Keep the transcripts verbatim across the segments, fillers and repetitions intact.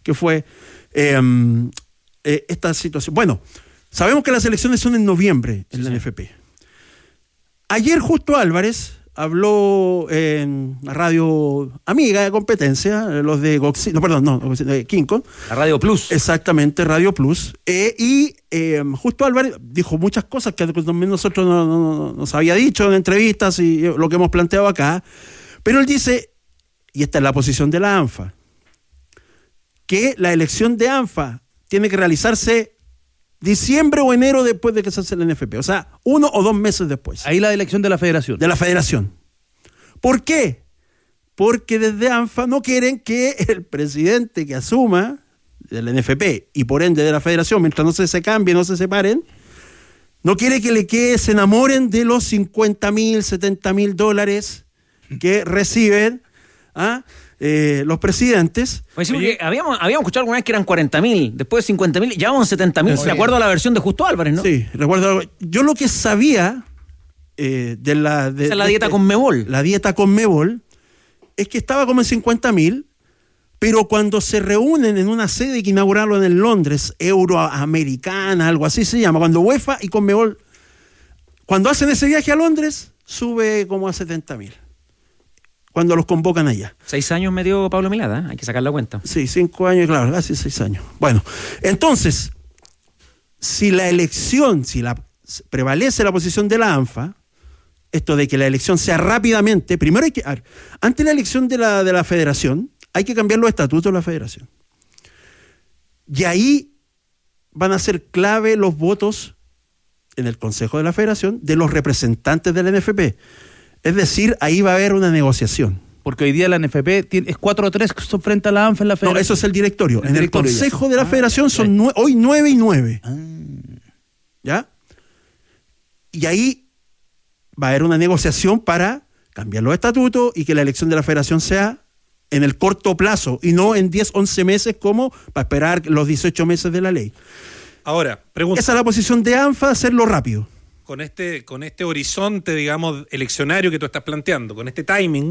que fue eh, eh, esta situación. Bueno, sabemos que las elecciones son en noviembre en sí, la N F P. Ayer Justo Álvarez habló en la radio amiga de competencia, los de Goxi, no, perdón, no, de King-Con. La Radio Plus. Exactamente, Radio Plus. Eh, y eh, Justo Álvarez dijo muchas cosas que también nosotros no, no, nos había dicho en entrevistas y lo que hemos planteado acá. Pero él dice, y esta es la posición de la ANFA, que la elección de ANFA tiene que realizarse diciembre o enero después de que se hace la N F P, o sea, uno o dos meses después. Ahí la elección de la federación. De la federación. ¿Por qué? Porque desde ANFA no quieren que el presidente que asuma de la N F P y por ende de la federación, mientras no se, se cambien, no se separen, no quiere que le quede, se enamoren de los cincuenta mil, setenta mil dólares que reciben ¿ah? Eh, los presidentes. Pues sí, habíamos, habíamos escuchado alguna vez que eran cuarenta mil, después cincuenta mil, ya vamos setenta mil, de acuerdo a la versión de Justo Álvarez, ¿no? Sí, recuerdo. Yo lo que sabía eh, de la... De, Esa es la de, dieta de, Conmebol. La dieta Conmebol es que estaba como en cincuenta mil, pero cuando se reúnen en una sede que inauguraron en Londres, Euroamericana, algo así se llama, cuando UEFA y Conmebol, cuando hacen ese viaje a Londres, sube como a setenta mil. Cuando los convocan allá. Seis años me dio Pablo Milad, ¿eh? Hay que sacar la cuenta. Sí, cinco años, claro, casi seis años. Bueno, entonces, si la elección, si la prevalece la posición de la ANFA, esto de que la elección sea rápidamente, primero hay que, a ver, antes de la elección de la, de la federación, hay que cambiar los estatutos de la federación. Y ahí van a ser clave los votos en el Consejo de la Federación de los representantes de la N F P. Es decir, ahí va a haber una negociación. Porque hoy día la N F P tiene, es cuatro a tres frente a la ANFA en la federación. No, eso es el directorio. El en directorio el Consejo ya. de la ah, Federación son nue- hoy nueve y nueve. Ah. ¿Ya? Y ahí va a haber una negociación para cambiar los estatutos y que la elección de la Federación sea en el corto plazo y no en diez, once meses como para esperar los dieciocho meses de la ley. Ahora, pregunta. Esa es la posición de ANFA, hacerlo rápido. Con este, con este horizonte, digamos, eleccionario que tú estás planteando, con este timing,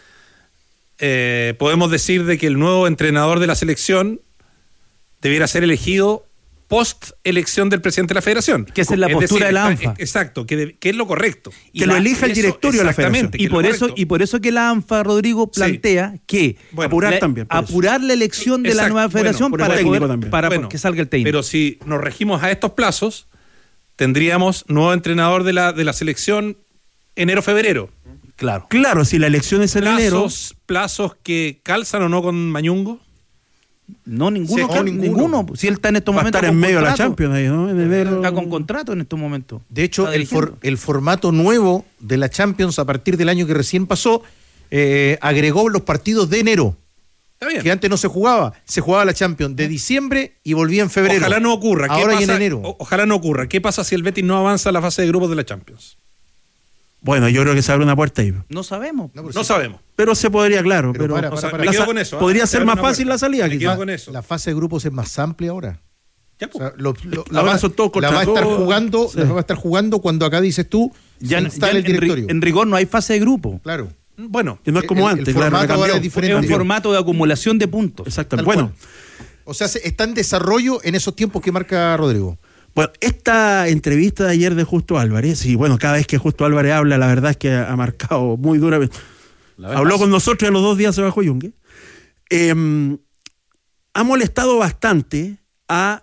eh, podemos decir de que el nuevo entrenador de la selección debiera ser elegido post elección del presidente de la federación. Que esa es la es postura decir, de la está, ANFA. Exacto, que, de, que es lo correcto. Que lo elija el eso, directorio de la federación. Y por, eso, y por eso que la ANFA, Rodrigo, plantea sí. que bueno, apurar, la, también, apurar la elección de exacto, la nueva federación bueno, para, poder, también. para bueno, que salga el técnico. Pero si nos regimos a estos plazos, tendríamos nuevo entrenador de la, de la selección enero-febrero. Claro. Claro, si la elección es en plazos, enero. ¿Plazos que calzan o no con Mañungo? No, ninguno. Sí, que, ninguno. ninguno. Si él está en estos Va a momentos. estar en medio contrato, de la Champions ahí, ¿no? En enero. Está con contrato en estos momentos. De hecho, el, for, el formato nuevo de la Champions a partir del año que recién pasó eh, agregó los partidos de enero. Está bien. Que antes no se jugaba. Se jugaba la Champions de diciembre y volvía en febrero. Ojalá no ocurra. ¿Qué Ahora pasa? y en enero. O, ojalá no ocurra. ¿Qué pasa si el Betis no avanza a la fase de grupos de la Champions? Bueno, yo creo que se abre una puerta ahí. No sabemos. No, no sabemos. Pero se podría, claro. Pero Pero, para, O sea, para, me para. quedo la, con eso. ¿eh? podría Se ser abre más una fácil puerta. la salida, Me quizás. quedo con eso. La fase de grupos es más amplia ahora. Ya, O sea, lo, lo, la, Ahora va, son todos la va a estar todos. jugando, Sí. la va a estar jugando cuando acá dices tú Ya, se ya instala en, el directorio. en rigor no hay fase de grupo. Claro. Bueno, Que no es como El- el antes, formato claro, ahora cambió. es diferente. Es un formato de acumulación de puntos. Exactamente. Tal Bueno, cual. O sea, se- está en desarrollo en esos tiempos que marca Rodrigo. bueno, esta entrevista de ayer de Justo Álvarez, y bueno, cada vez que Justo Álvarez habla, la verdad es que ha, ha marcado muy duramente. Habló con nosotros y a los dos días se bajó Yungue. Eh, ha molestado bastante a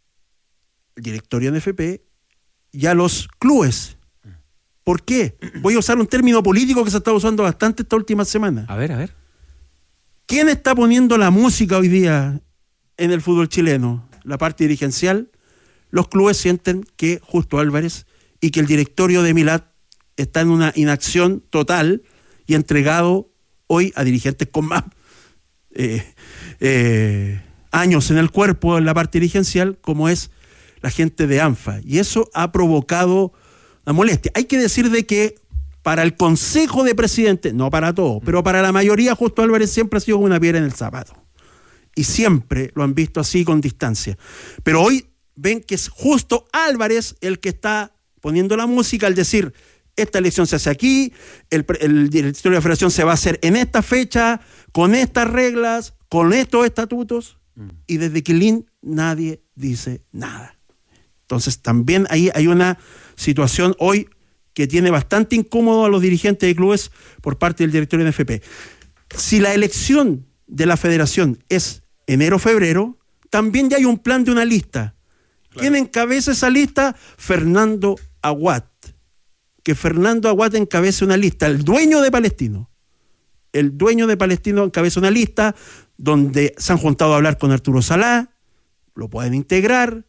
el directorio de N F P y a los clubes. ¿Por qué? Voy a usar un término político que se está usando bastante esta última semana. A ver, a ver. ¿Quién está poniendo la música hoy día en el fútbol chileno? La parte dirigencial. Los clubes sienten que Justo Álvarez y que el directorio de Milad está en una inacción total y entregado hoy a dirigentes con más eh, eh, años en el cuerpo en la parte dirigencial, como es la gente de ANFA. Y eso ha provocado una molestia. Hay que decir de que para el Consejo de Presidentes, no para todos, pero para la mayoría, Justo Álvarez siempre ha sido una piedra en el zapato. Y siempre lo han visto así con distancia. Pero hoy ven que es Justo Álvarez el que está poniendo la música al decir, esta elección se hace aquí, el, el directorio de la federación se va a hacer en esta fecha, con estas reglas, con estos estatutos, Mm. Y desde Quilín nadie dice nada. Entonces también ahí hay una situación hoy que tiene bastante incómodo a los dirigentes de clubes por parte del directorio de N F P. Si la elección de la federación es enero-febrero, también ya hay un plan de una lista. Claro. ¿Quién encabeza esa lista? Fernando Aguat. Que Fernando Aguat encabece una lista, el dueño de Palestino. El dueño de Palestino encabeza una lista donde se han juntado a hablar con Arturo Salá, lo pueden integrar.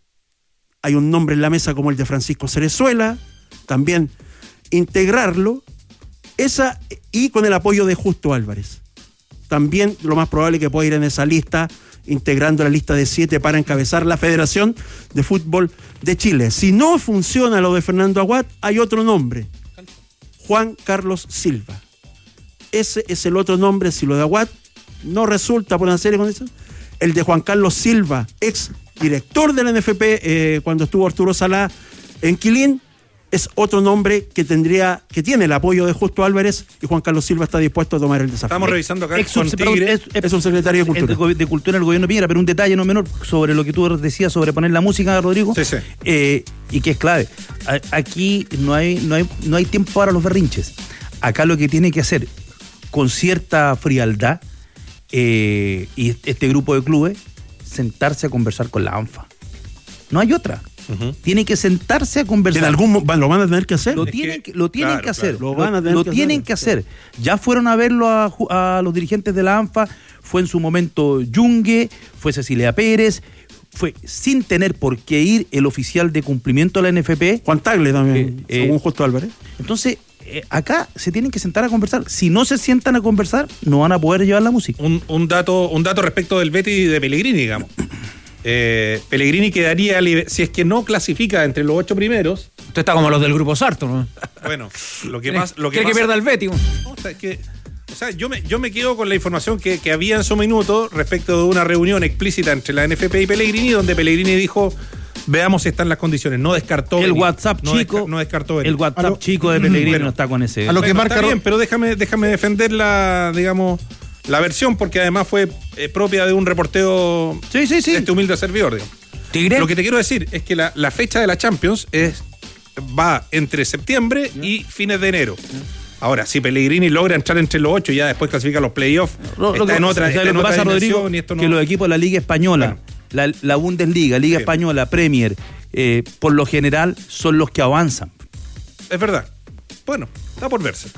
Hay un nombre en la mesa como el de Francisco Cerezuela, también integrarlo, esa y con el apoyo de Justo Álvarez. También lo más probable es que pueda ir en esa lista, integrando la lista de siete para encabezar la Federación de Fútbol de Chile. Si no funciona lo de Fernando Aguat, hay otro nombre, Juan Carlos Silva. Ese es el otro nombre, si lo de Aguat no resulta por una serie de condiciones, el de Juan Carlos Silva, ex director del N F P eh, cuando estuvo Arturo Salá en Quilín, es otro nombre que tendría, que tiene el apoyo de Justo Álvarez, y Juan Carlos Silva está dispuesto a tomar el desafío. Estamos revisando acá Ex, con Tigre. es, es, es un secretario de Cultura. De Cultura del gobierno Piñera, pero un detalle no menor sobre lo que tú decías sobre poner la música, Rodrigo. Sí, sí. Eh, y que es clave. A, aquí no hay, no hay, no hay tiempo para los berrinches. Acá lo que tiene que hacer con cierta frialdad eh, y este grupo de clubes, sentarse a conversar con la ANFA. No hay otra. Uh-huh. Tiene que sentarse a conversar. En algún lo van a tener que hacer. Lo tienen que, lo tienen claro, que hacer. Claro. Lo, van a tener lo que tienen hacer. que hacer. Ya fueron a verlo a, a los dirigentes de la ANFA. Fue en su momento Yungue, fue Cecilia Pérez, fue sin tener por qué ir el oficial de cumplimiento de la N F P. Juan Tagle también, eh, según eh, Justo Álvarez. Entonces, eh, acá se tienen que sentar a conversar. Si no se sientan a conversar, no van a poder llevar la música. Un, un dato, un dato respecto del Betis y de Pellegrini, digamos. Eh, Pellegrini quedaría libre, si es que no clasifica entre los ocho primeros. Usted está como los del grupo Sarto, ¿no? Bueno, lo que más, lo que, ¿Quiere pasa, que pierda el Betis? No, o sea, es que, o sea, yo me, yo me quedo con la información que, que había en su minuto respecto de una reunión explícita entre la N F P y Pellegrini, donde Pellegrini dijo: veamos si están las condiciones. No descartó el venir. WhatsApp no chico, desca- no descartó venir. el WhatsApp lo, chico de Pellegrini bueno, no está con ese. A lo que bueno, marca está bien, pero déjame, déjame defender la, digamos, la versión, porque además fue eh, propia de un reporteo sí, sí, sí. de este humilde servidor, digamos. ¿Tigre? Lo que te quiero decir es que la, la fecha de la Champions es va entre septiembre ¿sí? y fines de enero. ¿sí? Ahora, si Pellegrini logra entrar entre los ocho y ya después clasifica los playoffs, lo, está lo en otra, está está en otra pasa, Rodrigo, y esto no... que los equipos de la Liga Española, bueno. la, la Bundesliga, Liga sí. Española, Premier, eh, por lo general son los que avanzan. Es verdad. Bueno, está por verse.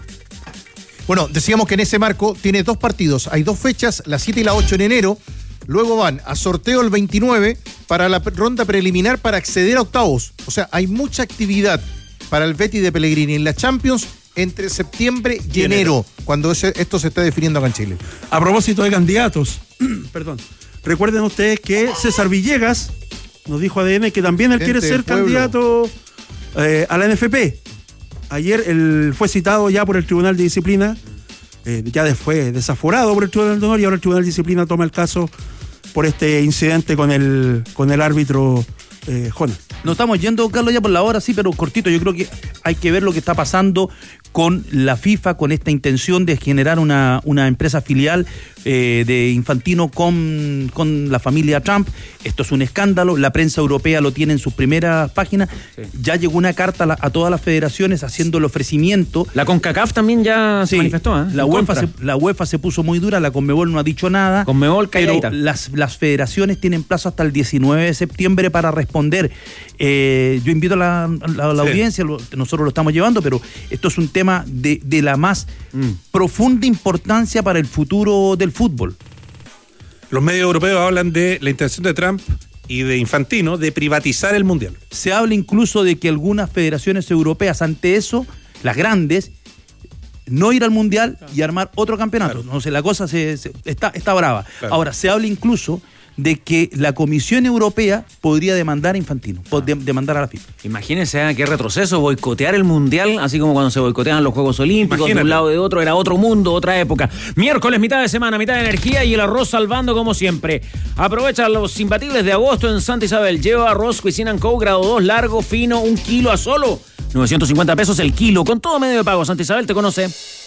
Bueno, decíamos que en ese marco tiene dos partidos. Hay dos fechas, la siete y la ocho en enero. Luego van a sorteo el veintinueve para la ronda preliminar para acceder a octavos. O sea, hay mucha actividad para el Betis de Pellegrini en la Champions entre septiembre y, y enero, enero, cuando ese, esto se está definiendo acá en Chile. A propósito de candidatos, perdón, recuerden ustedes que César Villegas nos dijo a A D N que también él Gente quiere ser candidato eh, a la N F P. Ayer él fue citado ya por el Tribunal de Disciplina, eh, ya fue desaforado por el Tribunal de Honor, y ahora el Tribunal de Disciplina toma el caso por este incidente con el con el árbitro eh, Jonas. Nos estamos yendo, Carlos, ya por la hora, sí, pero cortito. Yo creo que hay que ver lo que está pasando con la FIFA, con esta intención de generar una, una empresa filial eh, de Infantino con, con la familia Trump. Esto es un escándalo, la prensa europea lo tiene en sus primeras páginas. Sí. Ya llegó una carta a, la, a todas las federaciones haciendo el ofrecimiento. La CONCACAF también ya sí, se manifestó, ¿eh? La UEFA se, la UEFA se puso muy dura, la CONMEBOL no ha dicho nada. CONMEBOL calladita. Pero las, las federaciones tienen plazo hasta el diecinueve de septiembre para responder. Eh, yo invito a la, a la, a la sí. audiencia, lo, nosotros lo estamos llevando, pero esto es un tema de, de la más mm. profunda importancia para el futuro del fútbol. Los medios europeos hablan de la intención de Trump y de Infantino de privatizar el Mundial. Se habla incluso de que algunas federaciones europeas, ante eso, las grandes, no ir al Mundial y armar otro campeonato. Claro. No sé, la cosa se, se, está, está brava. Claro. Ahora, se habla incluso de que la Comisión Europea podría demandar a Infantino, ah. de, demandar a la FIFA. Imagínense ¿eh? qué retroceso, boicotear el Mundial, así como cuando se boicotean los Juegos Olímpicos. Imagínate. De un lado o de otro, era otro mundo, otra época. Miércoles, mitad de semana, mitad de energía y el arroz salvando como siempre. Aprovecha los imbatibles de agosto en Santa Isabel. Lleva arroz Cuisine and Co, grado dos, largo, fino, un kilo a solo novecientos cincuenta pesos el kilo, con todo medio de pago. Santa Isabel te conoce.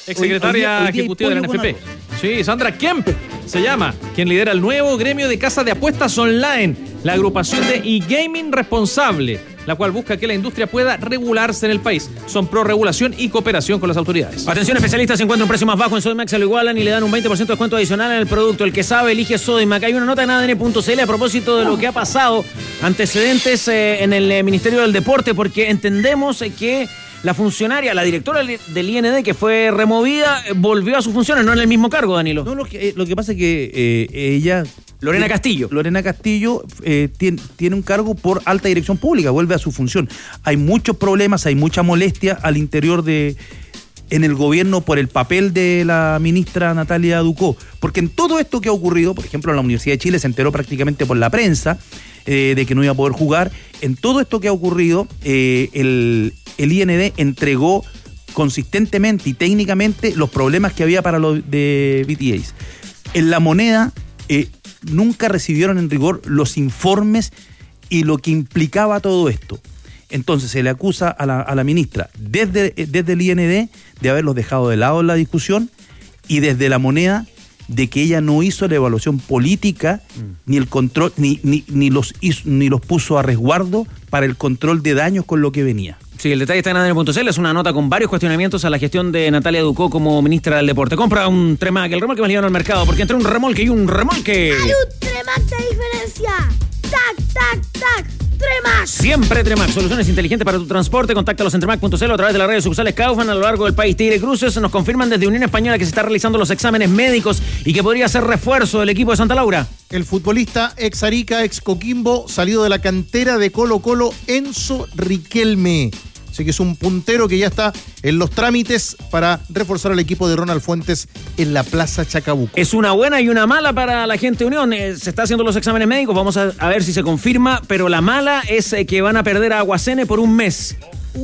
exsecretaria Hoy- hoy día- hoy día hay ejecutiva de la pollo N F con P. Sí, Sandra Kemp se llama, quien lidera el nuevo gremio de casas de apuestas online, la agrupación de eGaming Responsable, la cual busca que la industria pueda regularse en el país. Son pro regulación y cooperación con las autoridades. Atención, especialistas, se encuentra un precio más bajo en Sodimac, se lo igualan y le dan un veinte por ciento de descuento adicional en el producto. El que sabe elige Sodimac. Hay una nota en A D N punto C L a propósito de lo que ha pasado, antecedentes eh, en el eh, Ministerio del Deporte, porque entendemos eh, que la funcionaria, la directora del I N D que fue removida, eh, volvió a sus funciones, no en el mismo cargo, Danilo. No, lo que, eh, lo que pasa es que eh, ella... Lorena Castillo. Lorena Castillo eh, tiene, tiene un cargo por alta dirección pública, vuelve a su función. Hay muchos problemas, hay mucha molestia al interior de... en el gobierno por el papel de la ministra Natalia Ducó. Porque en todo esto que ha ocurrido, por ejemplo, en la Universidad de Chile se enteró prácticamente por la prensa eh, de que no iba a poder jugar. En todo esto que ha ocurrido, eh, el, el I N D entregó consistentemente y técnicamente los problemas que había para los de B T As. En La Moneda eh, nunca recibieron en rigor los informes y lo que implicaba todo esto. Entonces se le acusa a la, a la ministra desde, desde el I N D de haberlos dejado de lado en la discusión y desde La Moneda de que ella no hizo la evaluación política mm. ni el control ni, ni, ni, los hizo, ni los puso a resguardo para el control de daños con lo que venía. Sí, el detalle está en A D N punto C L, es una nota con varios cuestionamientos a la gestión de Natalia Ducó como ministra del Deporte. Compra un Tremac, el remolque más liviano al mercado, porque entre un remolque y un remolque... ¡Hay un Tremac de diferencia! ¡Tac, tac, tac! ¡Tremac! Siempre Tremac, soluciones inteligentes para tu transporte. Contáctalos en tremac punto c l o a través de las redes sucursales Kaufman a lo largo del país. Tigre Cruces nos confirman desde Unión Española que se está realizando los exámenes médicos y que podría ser refuerzo del equipo de Santa Laura. El futbolista ex Arica, ex Coquimbo, salido de la cantera de Colo Colo, Enzo Riquelme. Así que es un puntero que ya está en los trámites para reforzar al equipo de Ronald Fuentes en la Plaza Chacabuco. Es una buena y una mala para la gente de Unión. Eh, se está haciendo los exámenes médicos, vamos a, a ver si se confirma, pero la mala es eh, que van a perder a Aguacene por un mes.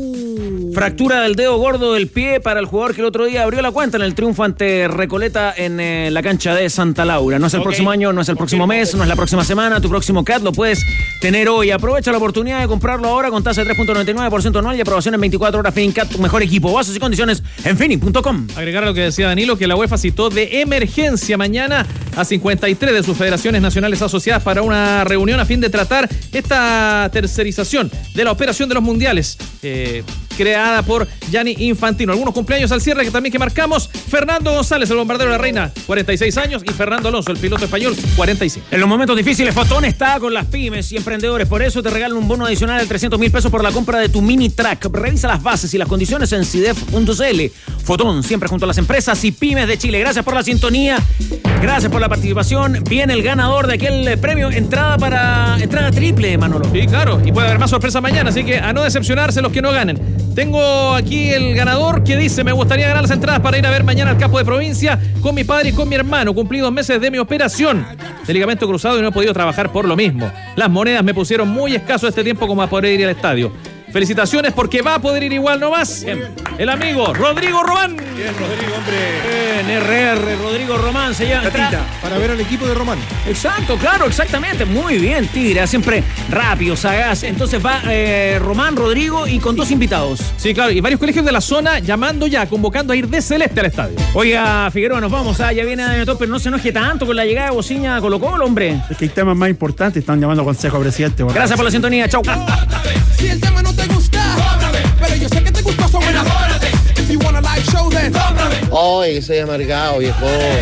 Uh. Fractura del dedo gordo del pie para el jugador que el otro día abrió la cuenta en el triunfo ante Recoleta en eh, la cancha de Santa Laura. No es el okay. próximo año, no es el próximo mes, no es la próxima semana. Tu próximo C A T lo puedes tener hoy. Aprovecha la oportunidad de comprarlo ahora con tasa de tres punto noventa y nueve por ciento anual y aprobación en veinticuatro horas. FinCat, tu mejor equipo. Bases y condiciones en fini punto com. Agregar a lo que decía Danilo, que la UEFA citó de emergencia mañana a cincuenta y tres de sus federaciones nacionales asociadas para una reunión a fin de tratar esta tercerización de la operación de los mundiales. Eh, creada por Gianni Infantino. Algunos cumpleaños al cierre que también que marcamos. Fernando González, el bombardero de la Reina, cuarenta y seis años, y Fernando Alonso, el piloto español, cuarenta y cinco. En los momentos difíciles, Fotón está con las pymes y emprendedores. Por eso te regalan un bono adicional de trescientos mil pesos por la compra de tu mini track. Revisa las bases y las condiciones en sidef punto c l. Fotón, siempre junto a las empresas y pymes de Chile. Gracias por la sintonía. Gracias por la participación. Viene el ganador de aquel premio, entrada para entrada triple, Manolo. Sí, claro, y puede haber más sorpresa mañana, así que a no decepcionarse los que no ganen. Tengo aquí el ganador que dice: me gustaría ganar las entradas para ir a ver mañana al Capo de Provincia con mi padre y con mi hermano. Cumplí dos meses de mi operación de ligamento cruzado y no he podido trabajar por lo mismo. Las monedas me pusieron muy escaso este tiempo como a poder ir al estadio. Felicitaciones porque va a poder ir igual nomás. Bien. El amigo Rodrigo Román. Bien, Rodrigo, hombre. Bien, R R, Rodrigo Román se llama. Para ver al equipo de Román. Exacto, claro, exactamente. Muy bien, Tigre. Siempre rápido, sagaz. Entonces va eh, Román, Rodrigo y con dos invitados. Sí, claro. Y varios colegios de la zona llamando ya, convocando a ir de celeste al estadio. Oiga, Figueroa, nos vamos. Ah, ya viene de todo, pero no se enoje tanto con la llegada de Bociña a Colo Colo, hombre. Es que hay temas más importantes. Están llamando a consejo, presidente. Bueno. Gracias por la sintonía. Chau. Si el tema no te gusta, cómprame, pero yo sé que te gustó, son enamórate. If you want a live show, then cómprame. Ay, soy amargado, viejo.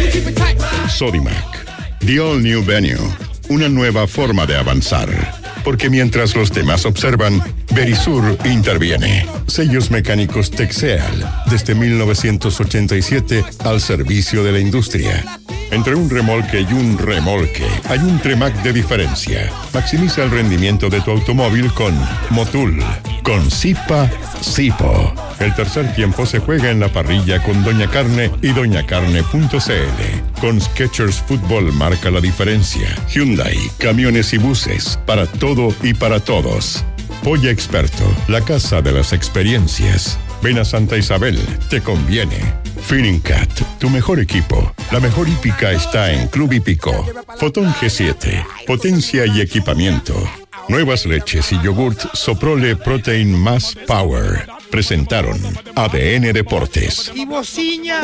Sodimac, the all new venue, una nueva forma de avanzar. Porque mientras los demás observan, Verisur interviene. Sellos mecánicos Texeal, desde mil novecientos ochenta y siete al servicio de la industria. Entre un remolque y un remolque hay un Tremac de diferencia. Maximiza el rendimiento de tu automóvil con Motul, con Zipa Zipo. El tercer tiempo se juega en la parrilla con Doña Carne y doña carne punto c l. Con Skechers Fútbol marca la diferencia. Hyundai, camiones y buses, para todo y para todos. Polla Experto, la casa de las experiencias. Ven a Santa Isabel, te conviene. FinCat, tu mejor equipo. La mejor hípica está en Club Hípico. Fotón G siete, potencia y equipamiento. Nuevas leches y yogurt Soprole Protein más Power. presentaron A D N Deportes. Y bociña.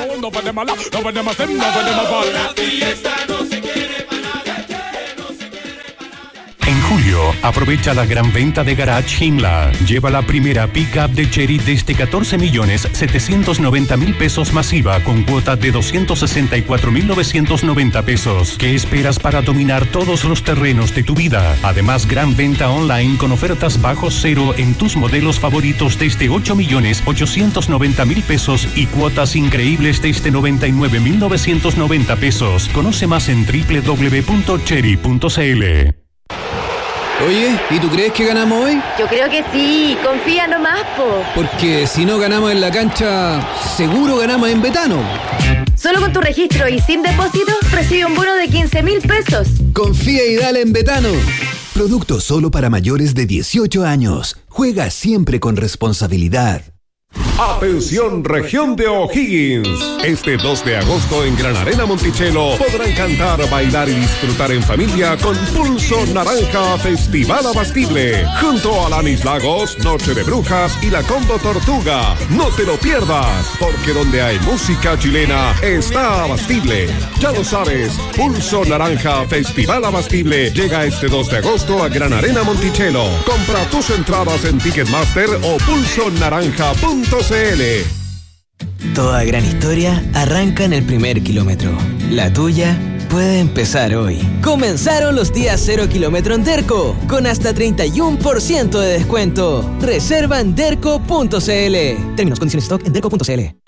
En julio, aprovecha la gran venta de Garage Himla. Lleva la primera pick-up de Chery desde catorce millones setecientos noventa mil pesos masiva con cuota de doscientos sesenta y cuatro mil novecientos noventa pesos. ¿Qué esperas para dominar todos los terrenos de tu vida? Además, gran venta online con ofertas bajo cero en tus modelos favoritos desde ocho millones ochocientos noventa mil pesos y cuotas increíbles desde noventa y nueve mil novecientos noventa pesos. Conoce más en doble u doble u doble u punto chery punto c l. Oye, ¿y tú crees que ganamos hoy? Yo creo que sí, confía nomás, po. Porque si no ganamos en la cancha, seguro ganamos en Betano. Solo con tu registro y sin depósito, recibe un bono de quince mil pesos. Confía y dale en Betano. Producto solo para mayores de dieciocho años. Juega siempre con responsabilidad. Atención, región de O'Higgins. Este dos de agosto en Gran Arena Monticello podrán cantar, bailar y disfrutar en familia con Pulso Naranja Festival Abastible. Junto a Lanis Lagos, Noche de Brujas y la Combo Tortuga. No te lo pierdas, porque donde hay música chilena está Abastible. Ya lo sabes, Pulso Naranja Festival Abastible llega este dos de agosto a Gran Arena Monticello. Compra tus entradas en Ticketmaster o pulso naranja punto c l. Toda gran historia arranca en el primer kilómetro. La tuya puede empezar hoy. Comenzaron los días cero kilómetro en Derco, con hasta treinta y uno por ciento de descuento. Reserva en derco punto c l. Términos, condiciones, stock en derco punto c l.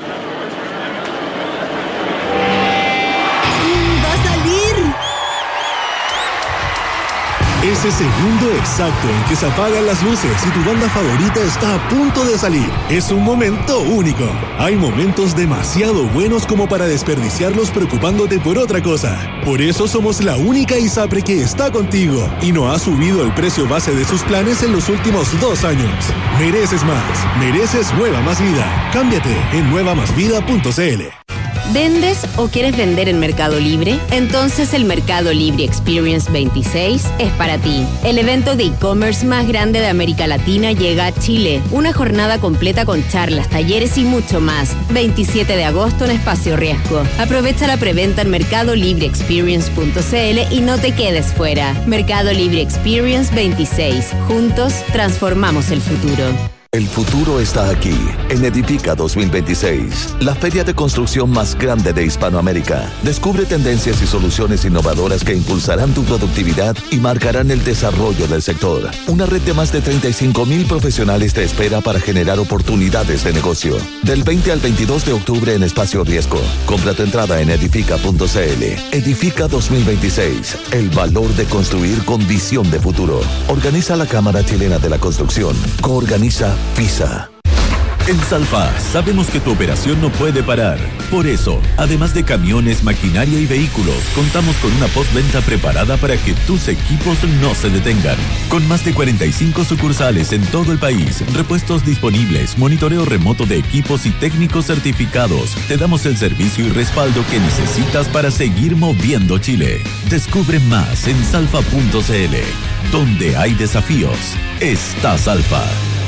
Ese segundo exacto en que se apagan las luces y tu banda favorita está a punto de salir. Es un momento único. Hay momentos demasiado buenos como para desperdiciarlos preocupándote por otra cosa. Por eso somos la única ISAPRE que está contigo y no ha subido el precio base de sus planes en los últimos dos años. Mereces más. Mereces Nueva Más Vida. Cámbiate en nueva más vida punto c l. ¿Vendes o quieres vender en Mercado Libre? Entonces el Mercado Libre Experience veintiséis es para ti. El evento de e-commerce más grande de América Latina llega a Chile. Una jornada completa con charlas, talleres y mucho más. veintisiete de agosto en Espacio Riesgo. Aprovecha la preventa en mercado libre experience punto c l y no te quedes fuera. Mercado Libre Experience veintiséis. Juntos transformamos el futuro. El futuro está aquí, en Edifica dos mil veintiséis, la feria de construcción más grande de Hispanoamérica. Descubre tendencias y soluciones innovadoras que impulsarán tu productividad y marcarán el desarrollo del sector. Una red de más de treinta y cinco mil profesionales te espera para generar oportunidades de negocio. Del veinte al veintidós de octubre en Espacio Riesgo. Compra tu entrada en edifica punto c l. Edifica dos mil veintiséis, el valor de construir con visión de futuro. Organiza la Cámara Chilena de la Construcción. Coorganiza FISA. En Salfa sabemos que tu operación no puede parar. Por eso, además de camiones, maquinaria y vehículos, contamos con una postventa preparada para que tus equipos no se detengan. Con más de cuarenta y cinco sucursales en todo el país, repuestos disponibles, monitoreo remoto de equipos y técnicos certificados, te damos el servicio y respaldo que necesitas para seguir moviendo Chile. Descubre más en salfa punto c l. Donde hay desafíos, está Salfa.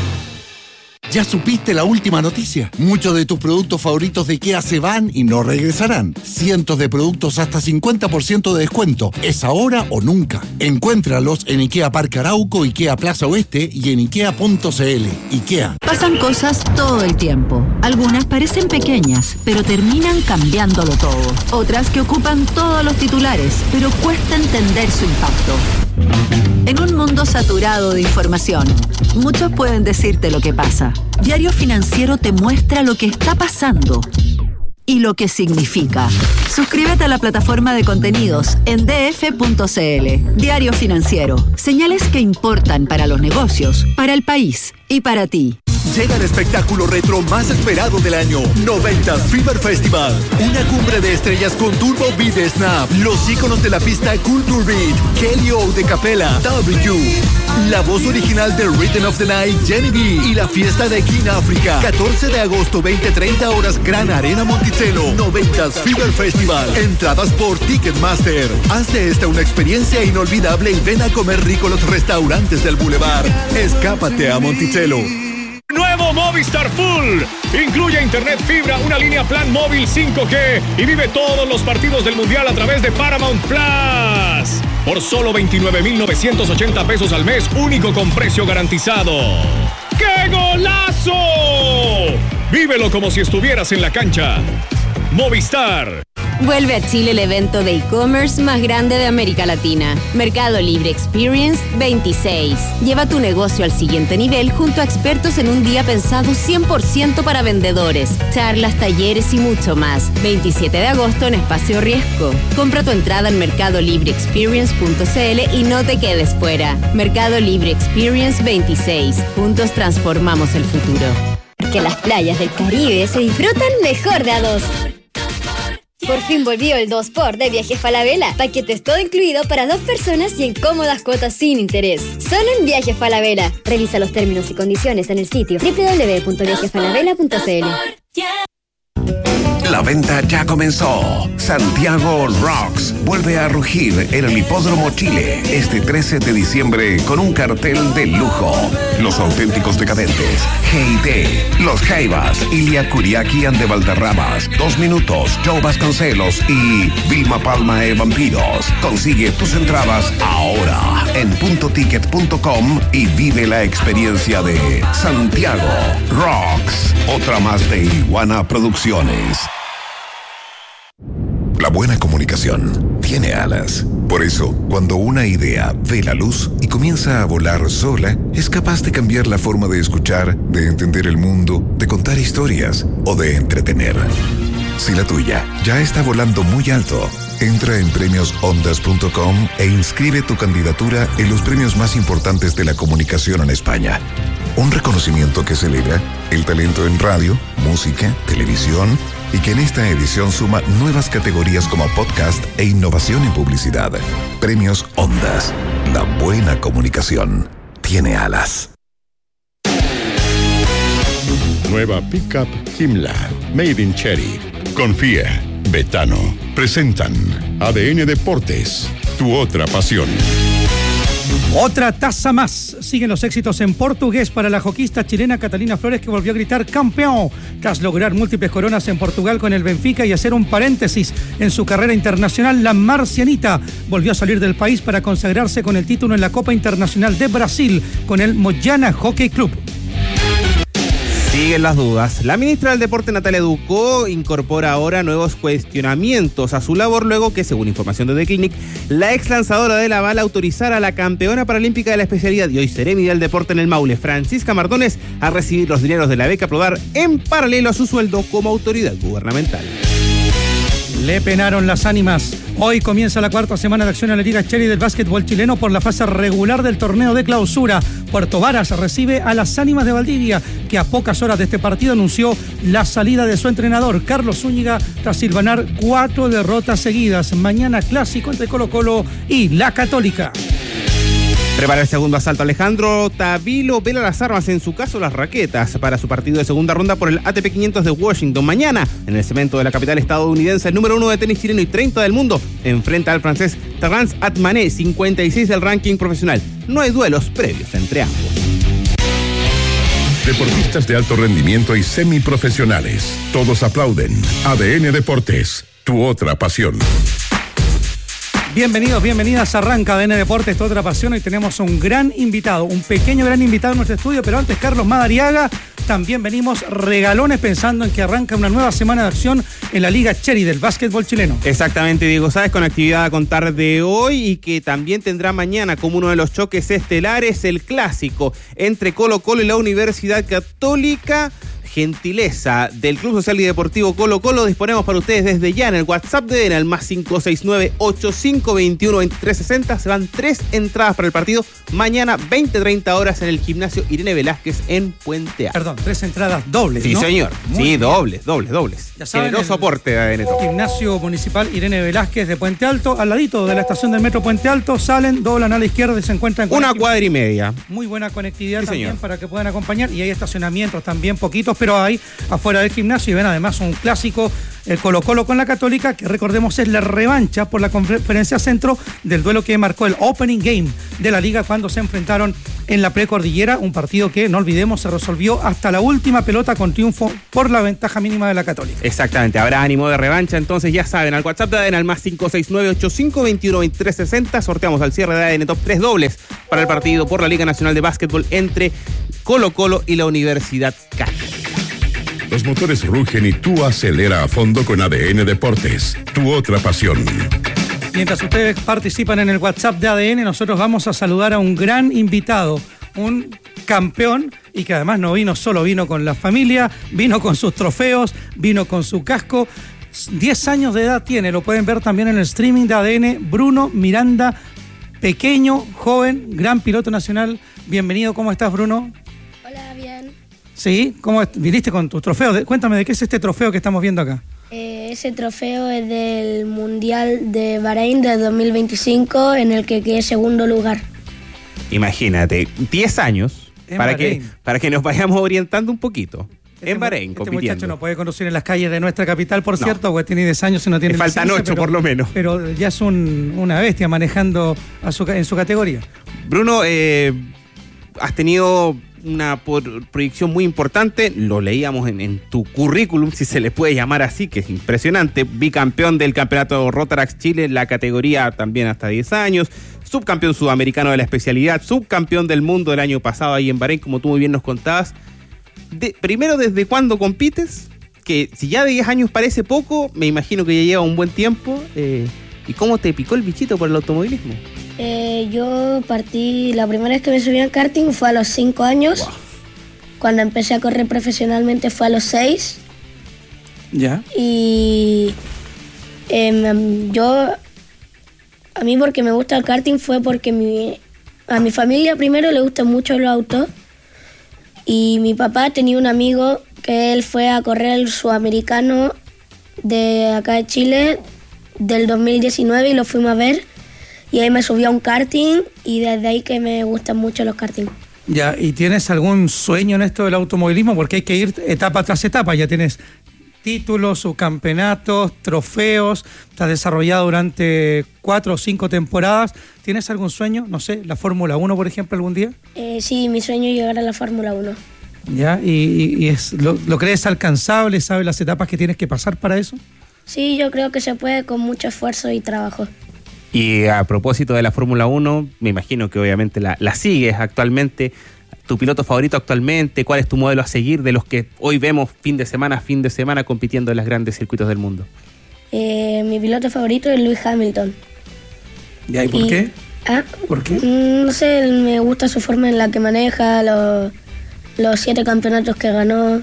¿Ya supiste la última noticia? Muchos de tus productos favoritos de IKEA se van y no regresarán. Cientos de productos hasta cincuenta por ciento de descuento. ¿Es ahora o nunca? Encuéntralos en IKEA Parque Arauco, IKEA Plaza Oeste y en ikea punto c l. IKEA. Pasan cosas todo el tiempo. Algunas parecen pequeñas, pero terminan cambiándolo todo. Otras que ocupan todos los titulares, pero cuesta entender su impacto. En un mundo saturado de información, muchos pueden decirte lo que pasa. Diario Financiero te muestra lo que está pasando y lo que significa. Suscríbete a la plataforma de contenidos en d f punto c l. Diario Financiero. Señales que importan para los negocios, para el país y para ti. Llega el espectáculo retro más esperado del año, noventas Fever Festival. Una cumbre de estrellas con Turbo Beat de Snap, los íconos de la pista Culture Beat, Kelly O de Capella, W, la voz original de Rhythm of the Night, Jenny B, y la fiesta de King África. catorce de agosto, veinte treinta horas, Gran Arena Monticello, noventas Fever Festival. Entradas por Ticketmaster. Haz de esta una experiencia inolvidable y ven a comer rico los restaurantes del Boulevard. Escápate a Monticello. Nuevo nuevo Movistar Full. Incluye internet fibra, una línea plan móvil cinco G y vive todos los partidos del Mundial a través de Paramount Plus. Por solo veintinueve mil novecientos ochenta pesos al mes, único con precio garantizado. ¡Qué golazo! Vívelo como si estuvieras en la cancha. Movistar. Vuelve a Chile el evento de e-commerce más grande de América Latina. Mercado Libre Experience veintiséis. Lleva tu negocio al siguiente nivel junto a expertos en un día pensado cien por ciento para vendedores. Charlas, talleres y mucho más. veintisiete de agosto en Espacio Riesgo. Compra tu entrada en mercado libre experience punto c l y no te quedes fuera. Mercado Libre Experience veintiséis. Juntos transformamos el futuro. Que las playas del Caribe se disfrutan mejor de a dos. Por fin volvió el dos por de Viajes Falabella. Paquetes todo incluido para dos personas y en cómodas cuotas sin interés. Solo en Viajes Falabella. Revisa los términos y condiciones en el sitio doble u doble u doble u punto viajes falabella punto c l. La venta ya comenzó. Santiago Rocks vuelve a rugir en el Hipódromo Chile este trece de diciembre con un cartel de lujo. Los auténticos decadentes, G T, Los Jaivas, Ilia Kuriaki and de Valderramas, Dos Minutos, Joe Vasconcelos y Vilma Palma e Vampiros. Consigue tus entradas ahora en punto ticket punto com y vive la experiencia de Santiago Rocks. Otra más de Iguana Producciones. La buena comunicación tiene alas. Por eso, cuando una idea ve la luz y comienza a volar sola, es capaz de cambiar la forma de escuchar, de entender el mundo, de contar historias o de entretener. Si la tuya ya está volando muy alto, entra en premios ondas punto com e inscribe tu candidatura en los premios más importantes de la comunicación en España. Un reconocimiento que celebra el talento en radio, música, televisión y que en esta edición suma nuevas categorías como podcast e innovación en publicidad. Premios Ondas. La buena comunicación tiene alas. Nueva pickup Kimla, Made in Cherry. Confía, Betano. Presentan A D N Deportes, tu otra pasión. Otra taza más. Siguen los éxitos en portugués para la joquista chilena Catalina Flores, que volvió a gritar campeón tras lograr múltiples coronas en Portugal con el Benfica y hacer un paréntesis en su carrera internacional. La marcianita volvió a salir del país para consagrarse con el título en la Copa Internacional de Brasil con el Moyana Hockey Club. Siguen las dudas. La ministra del Deporte, Natalia Ducó, incorpora ahora nuevos cuestionamientos a su labor luego que, según información de The Clinic, la ex lanzadora de la bala autorizara a la campeona paralímpica de la especialidad y hoy seremi del deporte en el Maule, Francisca Mardones, a recibir los dineros de la beca Prodar en paralelo a su sueldo como autoridad gubernamental. Le penaron las ánimas. Hoy comienza la cuarta semana de acción en la Liga Cherry del básquetbol chileno por la fase regular del torneo de clausura. Puerto Varas recibe a las Ánimas de Valdivia, que a pocas horas de este partido anunció la salida de su entrenador, Carlos Zúñiga, tras silvanar cuatro derrotas seguidas. Mañana clásico entre Colo-Colo y La Católica. Prepara el segundo asalto. Alejandro Tavilo vela las armas, en su caso las raquetas, para su partido de segunda ronda por el A T P quinientos de Washington. Mañana, en el cemento de la capital estadounidense, el número uno de tenis chileno y treinta del mundo enfrenta al francés Terrence Atmané, cincuenta y seis del ranking profesional. No hay duelos previos entre ambos. Deportistas de alto rendimiento y semiprofesionales. Todos aplauden. A D N Deportes, tu otra pasión. Bienvenidos, bienvenidas. Arranca A D N Deportes, esta otra pasión. Hoy tenemos un gran invitado, un pequeño gran invitado en nuestro estudio, pero antes Carlos Madariaga. También venimos regalones pensando en que arranca una nueva semana de acción en la Liga Cherry del básquetbol chileno. Exactamente, Diego Sáez, con actividad a contar de hoy y que también tendrá mañana como uno de los choques estelares el clásico entre Colo-Colo y la Universidad Católica. Gentileza del Club Social y Deportivo Colo-Colo, disponemos para ustedes desde ya en el WhatsApp de D N, al más cinco seis nueve, ocho cinco dos uno, dos tres seis cero. Se van tres entradas para el partido mañana, veinte treinta horas, en el gimnasio Irene Velázquez en Puente Alto. Perdón, tres entradas dobles, Sí, ¿no? señor. Muy sí, bien. dobles, dobles, dobles. Ya saben, Generoso el aporte de A D N. Gimnasio Municipal Irene Velázquez de Puente Alto, al ladito de la estación del metro Puente Alto. Salen, doblan a la izquierda y se encuentran con una cuadra y media. Muy buena conectividad Sí, también señor. para que puedan acompañar, y hay estacionamientos también poquitos, pero hay afuera del gimnasio, y ven además un clásico el Colo-Colo con la Católica, que recordemos es la revancha por la Conferencia Centro del duelo que marcó el opening game de la liga cuando se enfrentaron en la precordillera, un partido que, no olvidemos, se resolvió hasta la última pelota con triunfo por la ventaja mínima de la Católica. Exactamente, habrá ánimo de revancha, entonces ya saben, al WhatsApp de A D N al más cinco seis nueve ocho cinco dos uno dos tres seis cero, sorteamos al cierre de A D N Top tres dobles para el partido por la Liga Nacional de Básquetbol entre Colo-Colo y la Universidad Católica. Los motores rugen y tú acelera a fondo con A D N Deportes, tu otra pasión. Mientras ustedes participan en el WhatsApp de A D N, nosotros vamos a saludar a un gran invitado, un campeón, y que además no vino solo, vino con la familia, vino con sus trofeos, vino con su casco. diez años de edad tiene, lo pueden ver también en el streaming de A D N. Bruno Miranda, pequeño, joven, gran piloto nacional. Bienvenido, ¿cómo estás, Bruno? Hola, bien. Sí, ¿cómo viniste con tus trofeos? Cuéntame, ¿de qué es este trofeo que estamos viendo acá? Eh, ese trofeo es del Mundial de Bahrein de dos mil veinticinco, en el que quedé segundo lugar. Imagínate, diez años para que, para que nos vayamos orientando un poquito. Este en Bahrein, este compitiendo. muchacho no puede conducir en las calles de nuestra capital, por No. cierto, porque tiene diez años y no tiene Le faltan licencia, ocho, pero- por lo menos. Pero ya es un, una bestia manejando a su, en su categoría. Bruno, eh, has tenido una por- proyección muy importante, lo leíamos en, en tu currículum, si se le puede llamar así, que es impresionante, bicampeón del campeonato Rotaract Chile en la categoría también hasta diez años, subcampeón sudamericano de la especialidad, subcampeón del mundo el año pasado ahí en Bahrein, como tú muy bien nos contabas. De, primero, ¿desde cuándo compites? Que si ya de diez años parece poco, me imagino que ya lleva un buen tiempo. Eh, ¿Y cómo te picó el bichito por el automovilismo? Eh, yo partí, la primera vez que me subí al karting fue a los cinco años. Wow. Cuando empecé a correr profesionalmente fue a los seis. ¿Ya? Y em, yo, a mí porque me gusta el karting fue porque mi, a mi familia primero le gustan mucho los autos. Y mi papá tenía un amigo que él fue a correr el sudamericano de acá de Chile del dos mil diecinueve y lo fuimos a ver. Y ahí me subí a un karting y desde ahí que me gustan mucho los karting. Ya, ¿y tienes algún sueño en esto del automovilismo? Porque hay que ir etapa tras etapa. Ya tienes títulos, subcampeonatos, trofeos, te has desarrollado durante cuatro o cinco temporadas. ¿Tienes algún sueño? No sé, la Fórmula uno, por ejemplo, algún día. Eh, sí, mi sueño es llegar a la Fórmula uno. ¿Ya? ¿Y, y, y es, lo, lo crees alcanzable? ¿Sabes las etapas que tienes que pasar para eso? Sí, yo creo que se puede con mucho esfuerzo y trabajo. Y a propósito de la Fórmula uno, me imagino que obviamente la, la sigues actualmente. ¿Tu piloto favorito actualmente? ¿Cuál es tu modelo a seguir de los que hoy vemos fin de semana, fin de semana compitiendo en los grandes circuitos del mundo? Eh, mi piloto favorito es Lewis Hamilton. ¿Ya? ¿Y por Y- qué? ¿Ah? ¿Por qué? Mm, No sé, me gusta su forma en la que maneja, los, los siete campeonatos que ganó,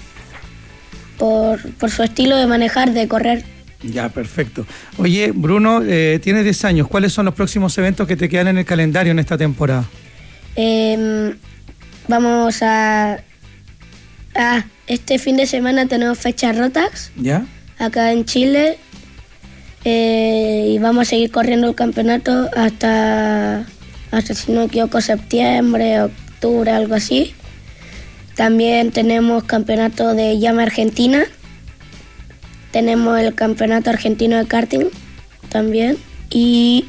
por, por su estilo de manejar, de correr. Ya, perfecto. Oye, Bruno, eh, tienes diez años. ¿Cuáles son los próximos eventos que te quedan en el calendario en esta temporada? Eh, vamos a... Ah, este fin de semana tenemos fecha Rotax, ¿Ya? acá en Chile, eh, y vamos a seguir corriendo el campeonato hasta, hasta si no me equivoco, septiembre, octubre, algo así. También tenemos campeonato de llama Argentina, tenemos el campeonato argentino de karting también, y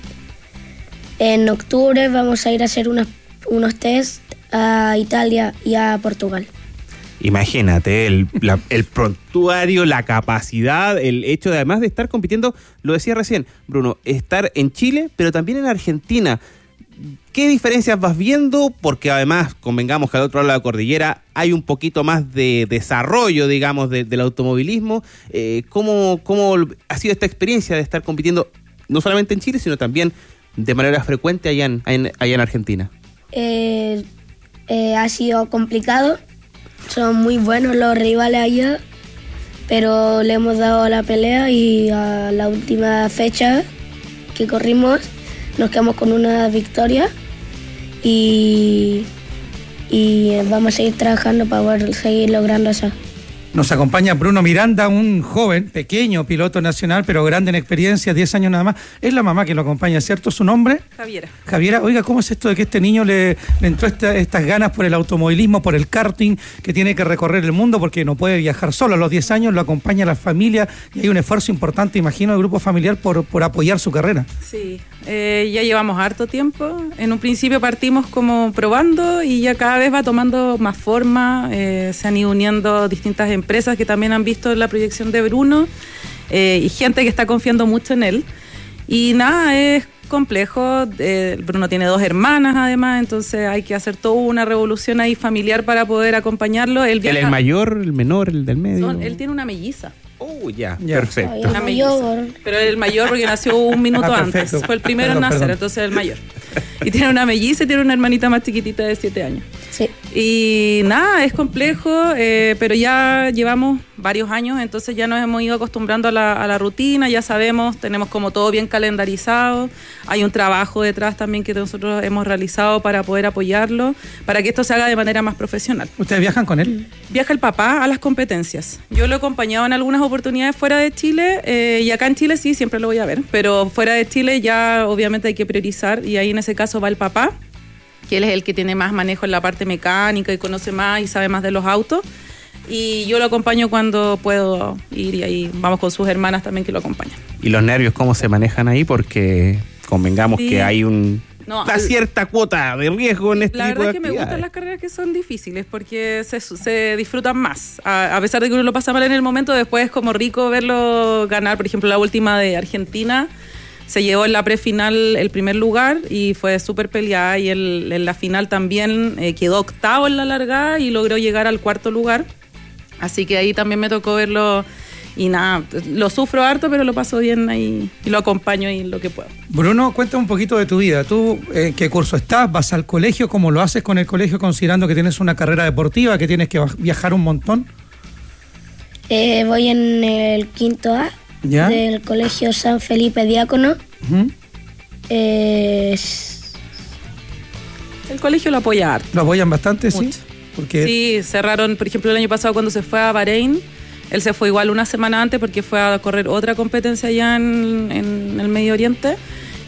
en octubre vamos a ir a hacer unos, unos test a Italia y a Portugal. Imagínate, el, la- el prontuario, la capacidad, el hecho de además de estar compitiendo, lo decía recién, Bruno, estar en Chile, pero también en Argentina. ¿Qué diferencias vas viendo? Porque además, convengamos que al otro lado de la cordillera hay un poquito más de desarrollo, digamos, de- del automovilismo. Eh, ¿cómo, ¿Cómo ha sido esta experiencia de estar compitiendo no solamente en Chile, sino también de manera frecuente allá en, en- allá en Argentina? Eh, eh, ha sido complicado, son muy buenos los rivales allá, pero le hemos dado la pelea y a la última fecha que corrimos nos quedamos con una victoria y, y vamos a seguir trabajando para poder seguir logrando eso. Nos acompaña Bruno Miranda, un joven, pequeño piloto nacional, pero grande en experiencia, diez años nada más. Es la mamá que lo acompaña, ¿cierto? ¿Su nombre? Javiera. Javiera, oiga, ¿cómo es esto de que este niño le, le entró esta, estas ganas por el automovilismo, por el karting, que tiene que recorrer el mundo porque no puede viajar solo? A los diez años lo acompaña la familia y hay un esfuerzo importante, imagino, del grupo familiar por, por apoyar su carrera. Sí, eh, ya llevamos harto tiempo. En un principio partimos como probando y ya cada vez va tomando más forma. Eh, se han ido uniendo distintas empresas empresas que también han visto la proyección de Bruno eh, y gente que está confiando mucho en él. Y nada, es complejo. Eh, Bruno tiene dos hermanas además, entonces hay que hacer toda una revolución ahí familiar para poder acompañarlo. Él, viaja, ¿Él es el mayor, el menor, el del medio? Son, él tiene una melliza. Oh, ya, Ya. perfecto. Ay, una melliza. Pero el mayor porque nació un minuto Ah, antes. perfecto. Fue el primero Perdón, en nacer, perdón. entonces el mayor. Y tiene una melliza y tiene una hermanita más chiquitita de siete años. Sí. Y nada, es complejo, eh, pero ya llevamos varios años, entonces ya nos hemos ido acostumbrando a la, a la rutina, ya sabemos, tenemos como todo bien calendarizado, hay un trabajo detrás también que nosotros hemos realizado para poder apoyarlo, para que esto se haga de manera más profesional. ¿Ustedes viajan con él? Viaja el papá a las competencias. Yo lo he acompañado en algunas oportunidades fuera de Chile, eh, y acá en Chile sí, siempre lo voy a ver, pero fuera de Chile ya obviamente hay que priorizar, y ahí en ese caso va el papá, que él es el que tiene más manejo en la parte mecánica y conoce más y sabe más de los autos. Y yo lo acompaño cuando puedo ir, y ahí vamos con sus hermanas también que lo acompañan. ¿Y los nervios cómo se manejan ahí? Porque convengamos Sí. que hay un, No, una al- cierta cuota de riesgo en este La tipo verdad de es que me gustan actividades. las carreras que son difíciles porque se, se disfrutan más. A, a pesar de que uno lo pasa mal en el momento, después es como rico verlo ganar. Por ejemplo, la última de Argentina se llevó en la prefinal el primer lugar y fue súper peleada, y el, en la final también eh, quedó octavo en la largada y logró llegar al cuarto lugar. Así que ahí también me tocó verlo y nada, lo sufro harto, pero lo paso bien ahí y lo acompaño en lo que puedo. Bruno, cuéntame un poquito de tu vida. ¿Tú en qué curso estás? ¿Vas al colegio? ¿Cómo lo haces con el colegio considerando que tienes una carrera deportiva, que tienes que viajar un montón? Eh, voy en el quinto A ¿Ya? del Colegio San Felipe Diácono. Ujú. Eh, s- El colegio lo apoya harto. ¿Lo apoyan bastante? Sí. Mucho. Porque Sí, cerraron, por ejemplo, el año pasado cuando se fue a Bahrein, él se fue igual una semana antes porque fue a correr otra competencia allá en, en el Medio Oriente,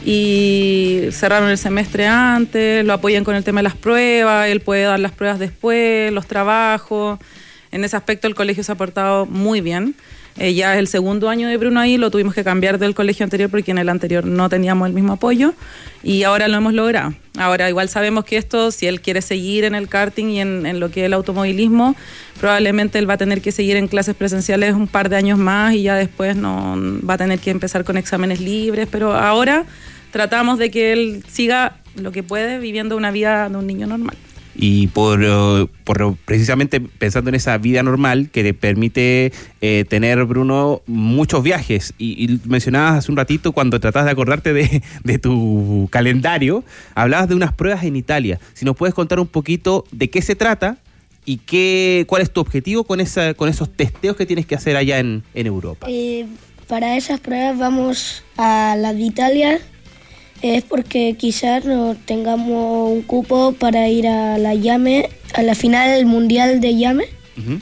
y cerraron el semestre antes, lo apoyan con el tema de las pruebas, él puede dar las pruebas después, los trabajos. En ese aspecto el colegio se ha portado muy bien. Eh, ya es el segundo año de Bruno ahí, lo tuvimos que cambiar del colegio anterior porque en el anterior no teníamos el mismo apoyo, y ahora lo hemos logrado. Ahora igual sabemos que esto, si él quiere seguir en el karting y en, en lo que es el automovilismo, probablemente él va a tener que seguir en clases presenciales un par de años más, y ya después no va a tener que empezar con exámenes libres, pero ahora tratamos de que él siga lo que puede viviendo una vida de un niño normal. Y por, uh, por precisamente pensando en esa vida normal que le permite eh, tener, Bruno, muchos viajes. Y, y mencionabas hace un ratito, cuando tratabas de acordarte de, de tu calendario, hablabas de unas pruebas en Italia. Si nos puedes contar un poquito de qué se trata y qué, cuál es tu objetivo con, esa, con esos testeos que tienes que hacer allá en, en Europa. eh, para esas pruebas vamos a la de Italia. Es porque quizás no tengamos un cupo para ir a la llame, a la final del Mundial de llame. Uh-huh.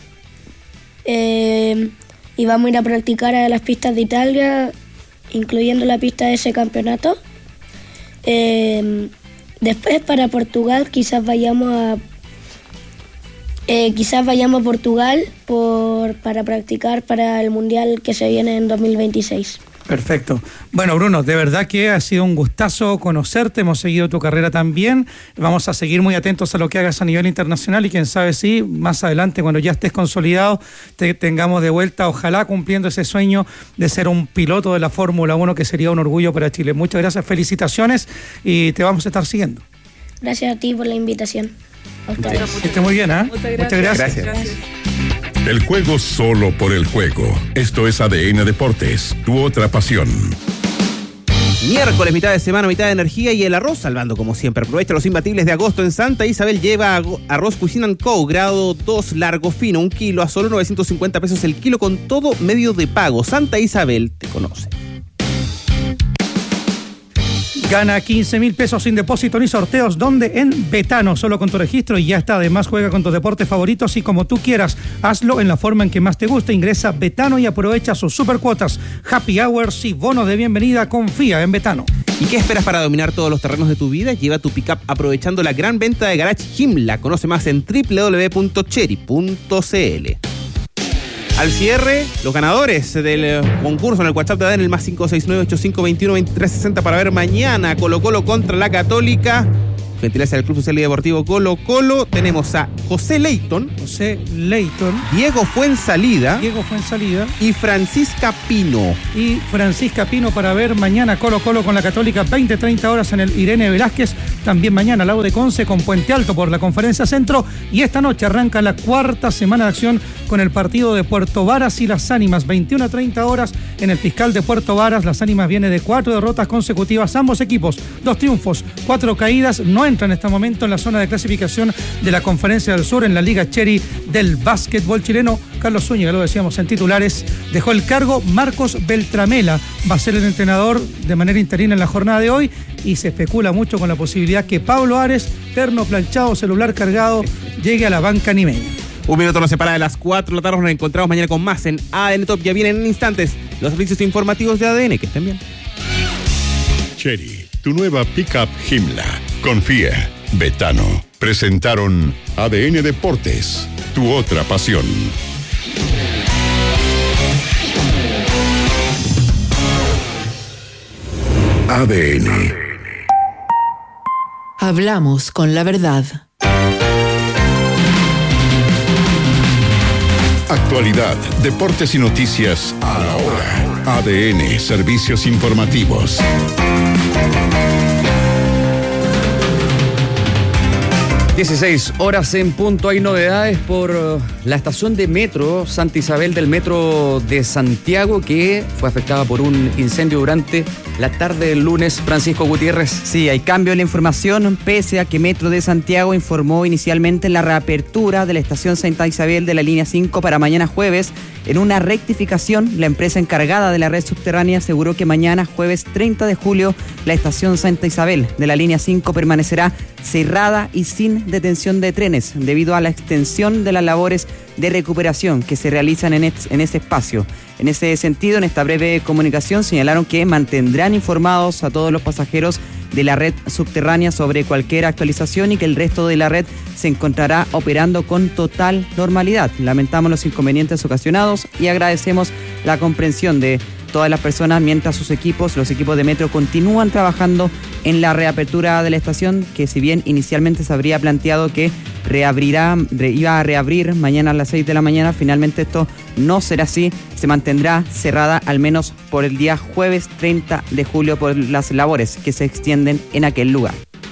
Eh, y vamos a ir a practicar a las pistas de Italia, incluyendo la pista de ese campeonato. Eh, después para Portugal quizás vayamos a eh, quizás vayamos a Portugal por, para practicar para el Mundial que se viene en dos mil veintiséis. Perfecto. Bueno, Bruno, de verdad que ha sido un gustazo conocerte, hemos seguido tu carrera también, vamos a seguir muy atentos a lo que hagas a nivel internacional, y quién sabe si más adelante, cuando ya estés consolidado, te tengamos de vuelta, ojalá cumpliendo ese sueño de ser un piloto de la Fórmula uno, que sería un orgullo para Chile. Muchas gracias, felicitaciones, y te vamos a estar siguiendo. Gracias a ti por la invitación. A ustedes. Que esté muy bien, ¿eh? Muchas gracias. gracias. Gracias. El juego solo por el juego. Esto es A D N Deportes, tu otra pasión. Miércoles, mitad de semana, mitad de energía y el arroz salvando como siempre. Aprovecha los imbatibles de agosto en Santa Isabel. Lleva arroz Cuisine and Co. grado dos largo fino, un kilo a solo novecientos cincuenta pesos el kilo con todo medio de pago. Santa Isabel te conoce. Gana quince mil pesos sin depósito ni sorteos. ¿Dónde? En Betano. Solo con tu registro y ya está. Además, juega con tus deportes favoritos y como tú quieras. Hazlo en la forma en que más te guste. Ingresa a Betano y aprovecha sus super cuotas, happy hours y bonos de bienvenida. Confía en Betano. ¿Y qué esperas para dominar todos los terrenos de tu vida? Lleva tu pickup aprovechando la gran venta de Garage Himla. Conoce más en doble u doble u doble u punto chery punto c l. Al cierre, los ganadores del concurso en el WhatsApp de A D N, el más cinco seis nueve ocho cinco dos uno dos tres seis cero para ver mañana Colo Colo contra la Católica. Gentileza del Club Social y Deportivo Colo Colo. Tenemos a José Leighton. José Leighton. Diego Fuensalida. Diego Fuensalida. Y Francisca Pino. Y Francisca Pino para ver mañana Colo Colo con la Católica, veinte treinta horas en el Irene Velázquez. También mañana Lago de Conce con Puente Alto por la Conferencia Centro. Y esta noche arranca la cuarta semana de acción con el partido de Puerto Varas y Las Ánimas. veintiuna treinta horas en el Fiscal de Puerto Varas. Las Ánimas viene de cuatro derrotas consecutivas. Ambos equipos, dos triunfos, cuatro caídas. No entra en este momento en la zona de clasificación de la Conferencia del Sur en la Liga Cherry del básquetbol chileno. Carlos Zúñiga, lo decíamos en titulares, dejó el cargo. Marcos Beltramela va a ser el entrenador de manera interina en la jornada de hoy y se especula mucho con la posibilidad que Pablo Ares, terno planchado, celular cargado, llegue a la banca nimeña. Un minuto nos separa de las cuatro de la tarde. Nos encontramos mañana con más en A D N Top. Ya vienen en instantes los servicios informativos de A D N. Que estén bien. Chery, tu nueva pickup Himla. Confía. Betano. Presentaron A D N Deportes, tu otra pasión. A D N. Hablamos con la verdad. Actualidad, deportes y noticias a la hora. A D N, servicios informativos. dieciséis horas en punto. Hay novedades por la estación de metro Santa Isabel del metro de Santiago, que fue afectada por un incendio durante la tarde del lunes. Francisco Gutiérrez. Sí, hay cambio en la información, pese a que Metro de Santiago informó inicialmente la reapertura de la estación Santa Isabel de la línea cinco para mañana jueves. En una rectificación, la empresa encargada de la red subterránea aseguró que mañana, jueves treinta de julio, la estación Santa Isabel de la línea cinco permanecerá cerrada y sin detención de trenes, debido a la extensión de las labores de recuperación que se realizan en, et- en ese espacio. En ese sentido, en esta breve comunicación señalaron que mantendrán informados a todos los pasajeros de la red subterránea sobre cualquier actualización y que el resto de la red se encontrará operando con total normalidad. Lamentamos los inconvenientes ocasionados y agradecemos la comprensión de todas las personas mientras sus equipos, los equipos de Metro, continúan trabajando en la reapertura de la estación, que si bien inicialmente se habría planteado que reabrirá, re, iba a reabrir mañana a las seis de la mañana, finalmente esto no será así, se mantendrá cerrada al menos por el día jueves treinta de julio por las labores que se extienden en aquel lugar.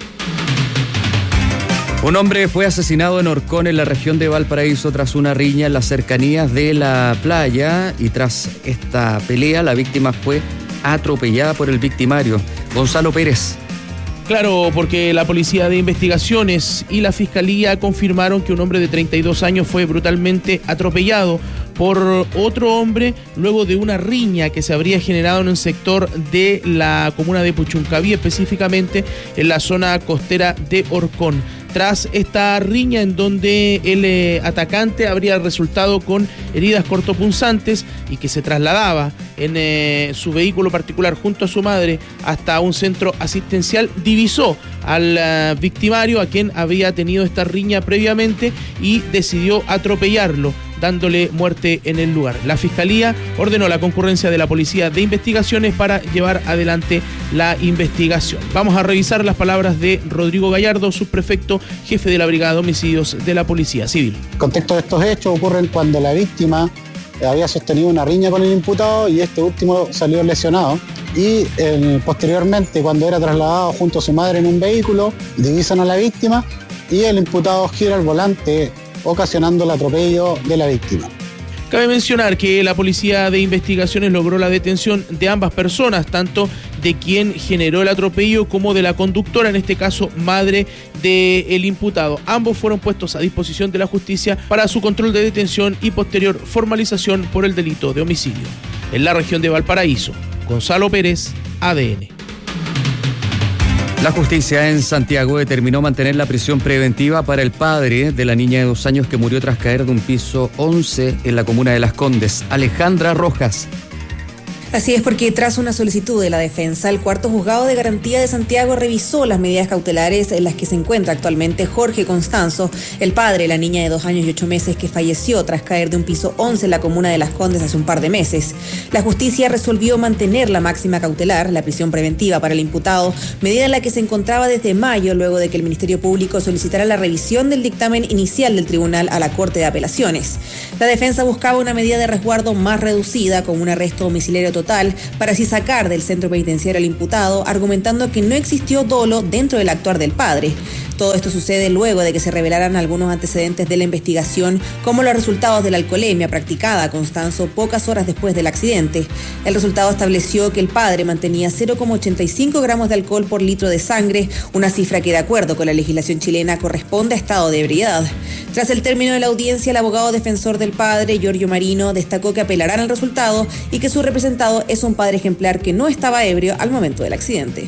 Un hombre fue asesinado en Orcón, en la región de Valparaíso, tras una riña en las cercanías de la playa, y tras esta pelea la víctima fue atropellada por el victimario. Gonzalo Pérez. Claro, porque la Policía de Investigaciones y la Fiscalía confirmaron que un hombre de treinta y dos años fue brutalmente atropellado por otro hombre luego de una riña que se habría generado en un sector de la comuna de Puchuncaví, específicamente en la zona costera de Orcón. Tras esta riña, en donde el eh, atacante habría resultado con heridas cortopunzantes y que se trasladaba en eh, su vehículo particular junto a su madre hasta un centro asistencial, divisó al uh, victimario, a quien había tenido esta riña previamente, y decidió atropellarlo, dándole muerte en el lugar. La Fiscalía ordenó la concurrencia de la Policía de Investigaciones para llevar adelante la investigación. Vamos a revisar las palabras de Rodrigo Gallardo, subprefecto jefe de la Brigada de Homicidios de la Policía Civil. El contexto de estos hechos ocurren cuando la víctima había sostenido una riña con el imputado y este último salió lesionado. Y eh, posteriormente, cuando era trasladado junto a su madre en un vehículo, divisan a la víctima y el imputado gira el volante, ocasionando el atropello de la víctima. Cabe mencionar que la Policía de Investigaciones logró la detención de ambas personas, tanto de quien generó el atropello como de la conductora, en este caso madre del imputado. Ambos fueron puestos a disposición de la justicia para su control de detención y posterior formalización por el delito de homicidio. En la región de Valparaíso, Gonzalo Pérez, A D N. La justicia en Santiago determinó mantener la prisión preventiva para el padre de la niña de dos años que murió tras caer de un piso once en la comuna de Las Condes. Alejandra Rojas. Así es, porque tras una solicitud de la defensa, el cuarto juzgado de garantía de Santiago revisó las medidas cautelares en las que se encuentra actualmente Jorge Constanzo, el padre de la niña de dos años y ocho meses que falleció tras caer de un piso once en la comuna de Las Condes hace un par de meses. La justicia resolvió mantener la máxima cautelar, la prisión preventiva para el imputado, medida en la que se encontraba desde mayo, luego de que el Ministerio Público solicitara la revisión del dictamen inicial del tribunal a la Corte de Apelaciones. La defensa buscaba una medida de resguardo más reducida, con un arresto domiciliario total, para así sacar del centro penitenciario al imputado, argumentando que no existió dolo dentro del actuar del padre. Todo esto sucede luego de que se revelaran algunos antecedentes de la investigación, como los resultados de la alcoholemia practicada a Constanzo pocas horas después del accidente. El resultado estableció que el padre mantenía cero coma ochenta y cinco gramos de alcohol por litro de sangre, una cifra que de acuerdo con la legislación chilena corresponde a estado de ebriedad. Tras el término de la audiencia, el abogado defensor del padre, Giorgio Marino, destacó que apelarán al resultado y que su representado es un padre ejemplar que no estaba ebrio al momento del accidente.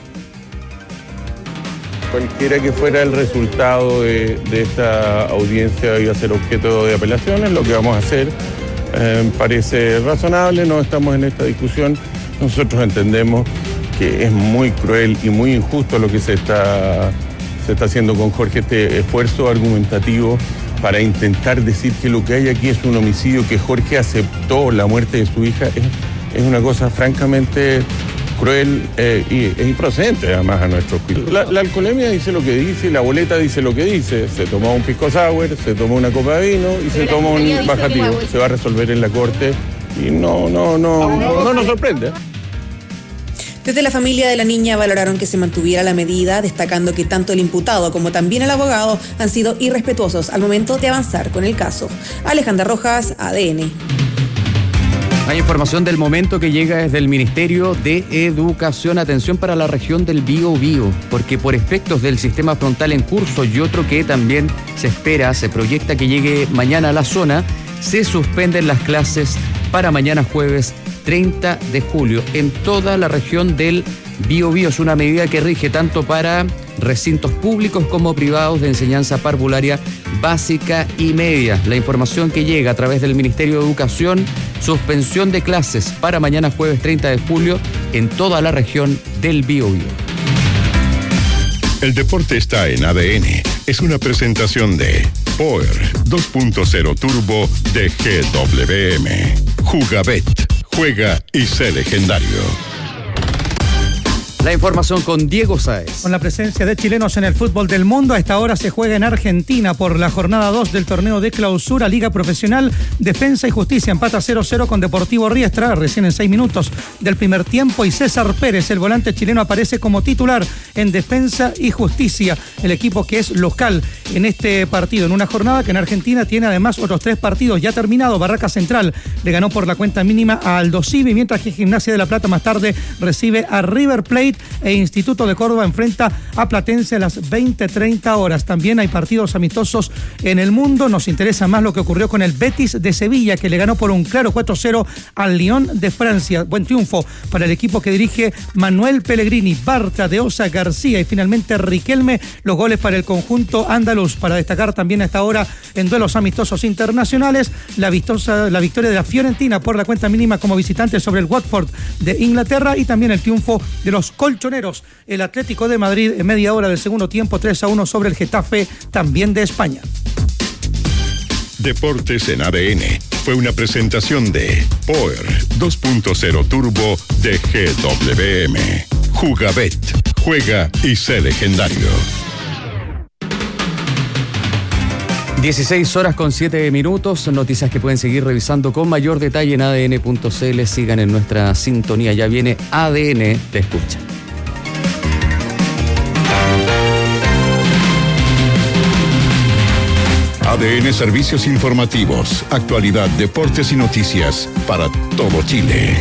Cualquiera que fuera el resultado de, de esta audiencia iba a ser objeto de apelaciones. Lo que vamos a hacer eh, parece razonable, no estamos en esta discusión. Nosotros entendemos que es muy cruel y muy injusto lo que se está, se está haciendo con Jorge, este esfuerzo argumentativo para intentar decir que lo que hay aquí es un homicidio, que Jorge aceptó la muerte de su hija, es, es una cosa francamente cruel eh, y es improcedente además a nuestro juicio. La, la alcoholemia dice lo que dice, la boleta dice lo que dice. Se tomó un pisco sour, se tomó una copa de vino y se tomó un bajativo. Se va a resolver en la corte y no, no, no, no, no nos sorprende. Desde la familia de la niña valoraron que se mantuviera la medida, destacando que tanto el imputado como también el abogado han sido irrespetuosos al momento de avanzar con el caso. Alejandra Rojas, A D N. Hay información del momento que llega desde el Ministerio de Educación. Atención para la región del Biobío, porque por efectos del sistema frontal en curso y otro que también se espera, se proyecta que llegue mañana a la zona, se suspenden las clases para mañana jueves treinta de julio en toda la región del Biobío. Es una medida que rige tanto para recintos públicos como privados de enseñanza parvularia básica y media. La información que llega a través del Ministerio de Educación: suspensión de clases para mañana jueves treinta de julio en toda la región del Biobío. El deporte está en A D N. Es una presentación de Power dos punto cero Turbo de G W M. Jugabet. Juega y sé legendario. La información con Diego Sáez. Con la presencia de chilenos en el fútbol del mundo, a esta hora se juega en Argentina por la jornada dos del torneo de clausura Liga Profesional. Defensa y Justicia empata cero cero con Deportivo Riestra recién en seis minutos del primer tiempo, y César Pérez, el volante chileno, aparece como titular en Defensa y Justicia, el equipo que es local en este partido, en una jornada que en Argentina tiene además otros tres partidos ya terminados. Barraca Central le ganó por la cuenta mínima a Aldo Civi, mientras que Gimnasia de la Plata más tarde recibe a River Plate e Instituto de Córdoba enfrenta a Platense a las veinte treinta horas. También hay partidos amistosos en el mundo. Nos interesa más lo que ocurrió con el Betis de Sevilla, que le ganó por un claro cuatro cero al Lyon de Francia. Buen triunfo para el equipo que dirige Manuel Pellegrini. Bartra, De Osa, García y finalmente Riquelme, los goles para el conjunto andaluz. Para destacar también a esta hora en duelos amistosos internacionales, la, vistosa, la victoria de la Fiorentina por la cuenta mínima como visitante sobre el Watford de Inglaterra, y también el triunfo de los colchoneros, el Atlético de Madrid, en media hora del segundo tiempo, tres a uno sobre el Getafe, también de España. Deportes en A D N fue una presentación de Power dos punto cero Turbo de G W M. Jugabet. Juega y sé legendario. dieciséis horas con siete minutos, noticias que pueden seguir revisando con mayor detalle en A D N punto C L. Sigan en nuestra sintonía, ya viene A D N Te Escucha. A D N Servicios Informativos, actualidad, deportes y noticias para todo Chile.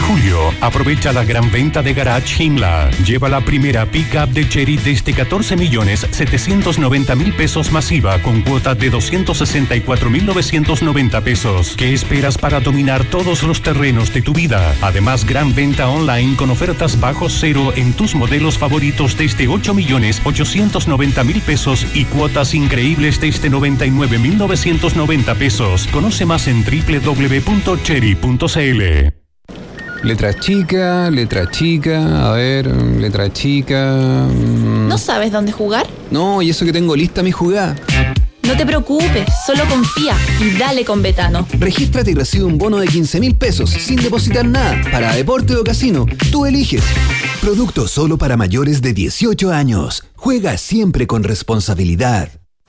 julio, aprovecha la gran venta de Garage Himla. Lleva la primera pick-up de Chery desde catorce millones setecientos noventa mil pesos masiva con cuota de doscientos sesenta y cuatro mil novecientos noventa pesos. ¿Qué esperas para dominar todos los terrenos de tu vida? Además, gran venta online con ofertas bajo cero en tus modelos favoritos desde ocho millones ochocientos noventa mil pesos y cuotas increíbles desde noventa y nueve mil novecientos noventa pesos. Conoce más en doble u doble u doble u punto chery punto c l. Letra chica, letra chica, a ver, letra chica... Mmm. ¿No sabes dónde jugar? No, y eso que tengo lista mi jugada. No te preocupes, solo confía y dale con Betano. Regístrate y recibe un bono de quince mil pesos sin depositar nada para deporte o casino. Tú eliges. Producto solo para mayores de dieciocho años. Juega siempre con responsabilidad.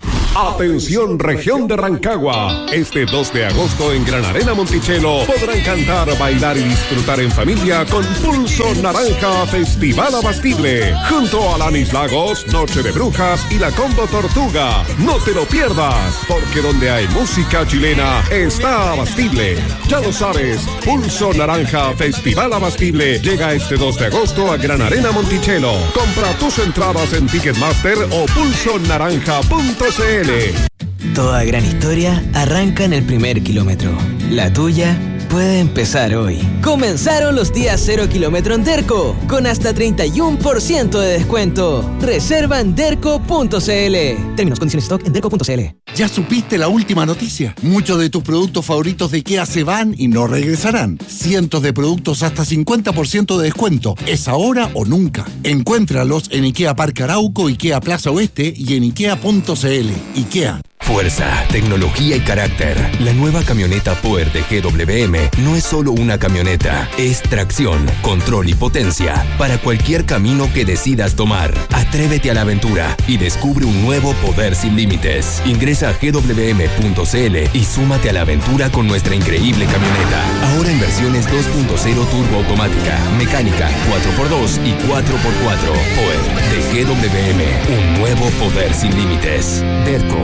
Atención región de Rancagua, este dos de agosto en Gran Arena Monticello podrán cantar, bailar y disfrutar en familia con Pulso Naranja Festival Abastible, junto a Lanis Lagos, Noche de Brujas y la Combo Tortuga. No te lo pierdas, porque donde hay música chilena está Abastible. Ya lo sabes, Pulso Naranja Festival Abastible llega este dos de agosto a Gran Arena Monticello. Compra tus entradas en Ticketmaster o pulso naranja punto c l. Toda gran historia arranca en el primer kilómetro. La tuya puede empezar hoy. Comenzaron los días cero kilómetro en Derco, con hasta treinta y uno por ciento de descuento. Reserva en derco punto c l. Términos, condiciones, stock en derco punto c l. ¿Ya supiste la última noticia? Muchos de tus productos favoritos de IKEA se van y no regresarán. Cientos de productos hasta cincuenta por ciento de descuento. ¿Es ahora o nunca? Encuéntralos en IKEA Parque Arauco, IKEA Plaza Oeste y en ikea punto c l. IKEA. Fuerza, tecnología y carácter. La nueva camioneta Power de G W M no es solo una camioneta, es tracción, control y potencia para cualquier camino que decidas tomar. Atrévete a la aventura y descubre un nuevo poder sin límites. Ingresa a g w m punto c l y súmate a la aventura con nuestra increíble camioneta. Ahora en versiones dos punto cero turbo automática, mecánica, cuatro por dos y cuatro por cuatro. Power de G W M, un nuevo poder sin límites. Derco.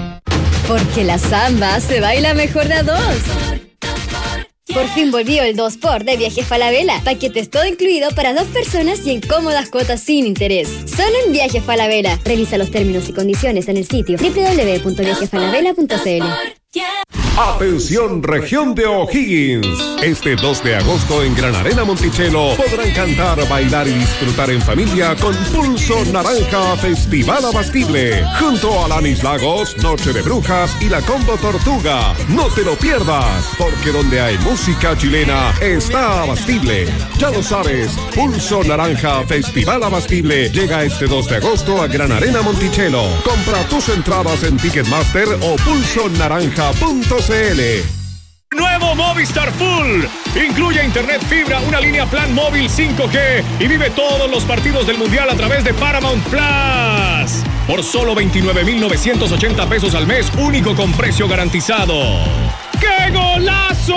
Porque la samba se baila mejor de a dos. Por fin volvió el dos por de Viajes Falabella. Paquetes todo incluido para dos personas y en cómodas cuotas sin interés. Solo en Viajes Falabella. Revisa los términos y condiciones en el sitio doble u doble u doble u punto viajes falabella punto c l. Atención región de O'Higgins, este dos de agosto en Gran Arena Monticello podrán cantar, bailar y disfrutar en familia con Pulso Naranja Festival Abastible, junto a Lanis Lagos, Noche de Brujas y la Combo Tortuga. No te lo pierdas, porque donde hay música chilena está Abastible. Ya lo sabes, Pulso Naranja Festival Abastible llega este dos de agosto a Gran Arena Monticello. Compra tus entradas en Ticketmaster o pulso naranja punto c l. Nuevo Movistar Full. Incluye internet fibra, una línea plan móvil cinco G y vive todos los partidos del Mundial a través de Paramount Plus. Por solo veintinueve mil novecientos ochenta pesos al mes, único con precio garantizado. ¡Qué golazo!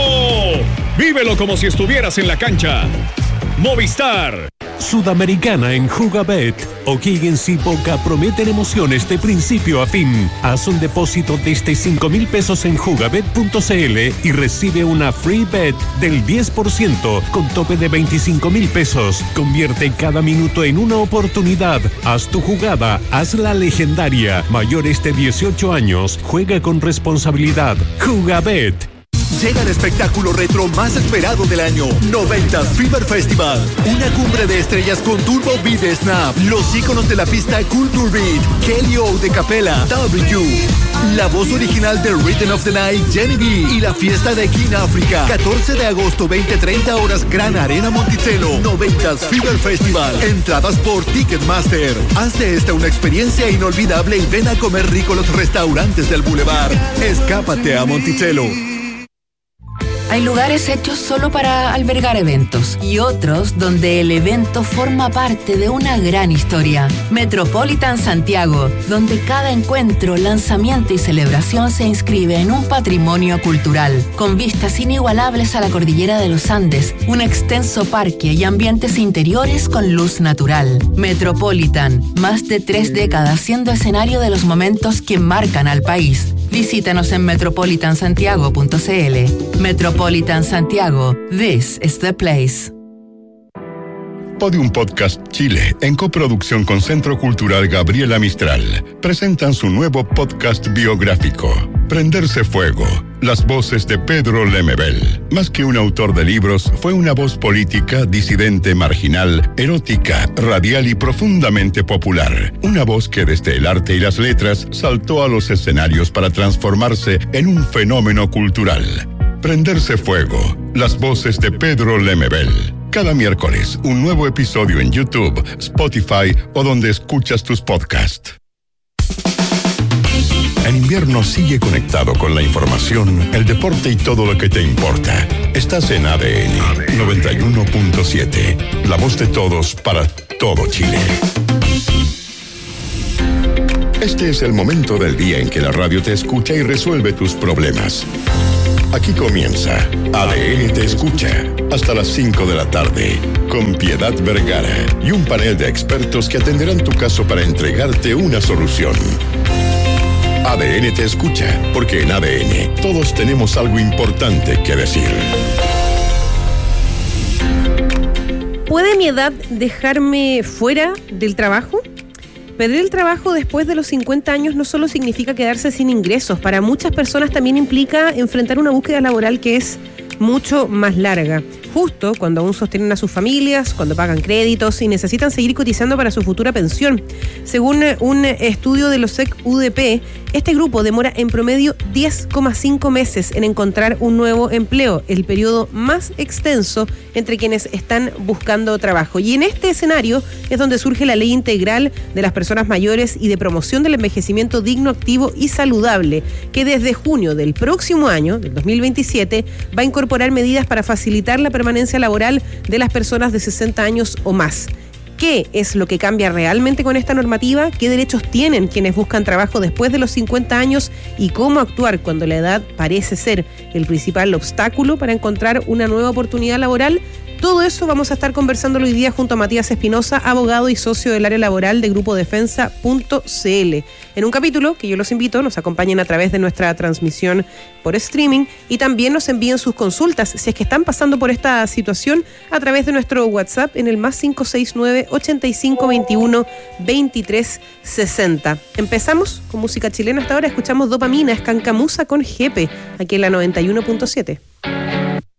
Vívelo como si estuvieras en la cancha. Movistar. Sudamericana en Jugabet. O'Higgins y Boca prometen emociones de principio a fin. Haz un depósito desde cinco mil pesos en jugabet punto c l y recibe una free bet del diez por ciento con tope de veinticinco mil pesos. Convierte cada minuto en una oportunidad. Haz tu jugada, hazla legendaria. Mayores de dieciocho años, juega con responsabilidad. Jugabet. Llega el espectáculo retro más esperado del año, noventas Fever Festival. Una cumbre de estrellas con Turbo Beat Snap, los íconos de la pista Culture Beat, Kelly O de Capella, W, la voz original de Rhythm of the Night, Jenny B, y la fiesta de King África. catorce de agosto, veinte treinta horas, Gran Arena Monticello, noventas Fever Festival. Entradas por Ticketmaster. Haz de esta una experiencia inolvidable y ven a comer rico los restaurantes del Boulevard. Escápate a Monticello. Hay lugares hechos solo para albergar eventos y otros donde el evento forma parte de una gran historia. Metropolitan Santiago, donde cada encuentro, lanzamiento y celebración se inscribe en un patrimonio cultural, con vistas inigualables a la cordillera de los Andes, un extenso parque y ambientes interiores con luz natural. Metropolitan, más de tres décadas siendo escenario de los momentos que marcan al país. Visítanos en metropolitan santiago punto c l. Metropolitan Santiago, this is the place. Podium Podcast Chile, en coproducción con Centro Cultural Gabriela Mistral, presentan su nuevo podcast biográfico, Prenderse Fuego, las voces de Pedro Lemebel. Más que un autor de libros, fue una voz política, disidente, marginal, erótica, radial y profundamente popular. Una voz que desde el arte y las letras saltó a los escenarios para transformarse en un fenómeno cultural. Prenderse Fuego, las voces de Pedro Lemebel. Cada miércoles, un nuevo episodio en YouTube, Spotify o donde escuchas tus podcasts. En invierno sigue conectado con la información, el deporte y todo lo que te importa. Estás en A D N noventa y uno punto siete, la voz de todos para todo Chile. Este es el momento del día en que la radio te escucha y resuelve tus problemas. Aquí comienza A D N Te Escucha, hasta las cinco de la tarde, con Piedad Vergara y un panel de expertos que atenderán tu caso para entregarte una solución. A D N Te Escucha, porque en A D N todos tenemos algo importante que decir. ¿Puede mi edad dejarme fuera del trabajo? Perder el trabajo después de los cincuenta años no solo significa quedarse sin ingresos, para muchas personas también implica enfrentar una búsqueda laboral que es mucho más larga. Justo cuando aún sostienen a sus familias, cuando pagan créditos y necesitan seguir cotizando para su futura pensión. Según un estudio de los E C U D P, este grupo demora en promedio diez coma cinco meses en encontrar un nuevo empleo, el periodo más extenso entre quienes están buscando trabajo. Y en este escenario es donde surge la Ley Integral de las Personas Mayores y de Promoción del Envejecimiento Digno, Activo y Saludable, que desde junio del próximo año, del dos mil veintisiete, va a incorporar medidas para facilitar la permanencia laboral de las personas de sesenta años o más. ¿Qué es lo que cambia realmente con esta normativa? ¿Qué derechos tienen quienes buscan trabajo después de los cincuenta años? ¿Y cómo actuar cuando la edad parece ser el principal obstáculo para encontrar una nueva oportunidad laboral? Todo eso vamos a estar conversando hoy día junto a Matías Espinosa, abogado y socio del área laboral de grupo defensa punto c l. En un capítulo que yo los invito, nos acompañen a través de nuestra transmisión por streaming y también nos envíen sus consultas, si es que están pasando por esta situación, a través de nuestro WhatsApp en el más cinco seis nueve, ochenta y cinco, veintiuno, veintitrés, sesenta. Empezamos con música chilena hasta ahora, escuchamos Dopamina, Escancamusa con Jepe, aquí en la noventa y uno punto siete.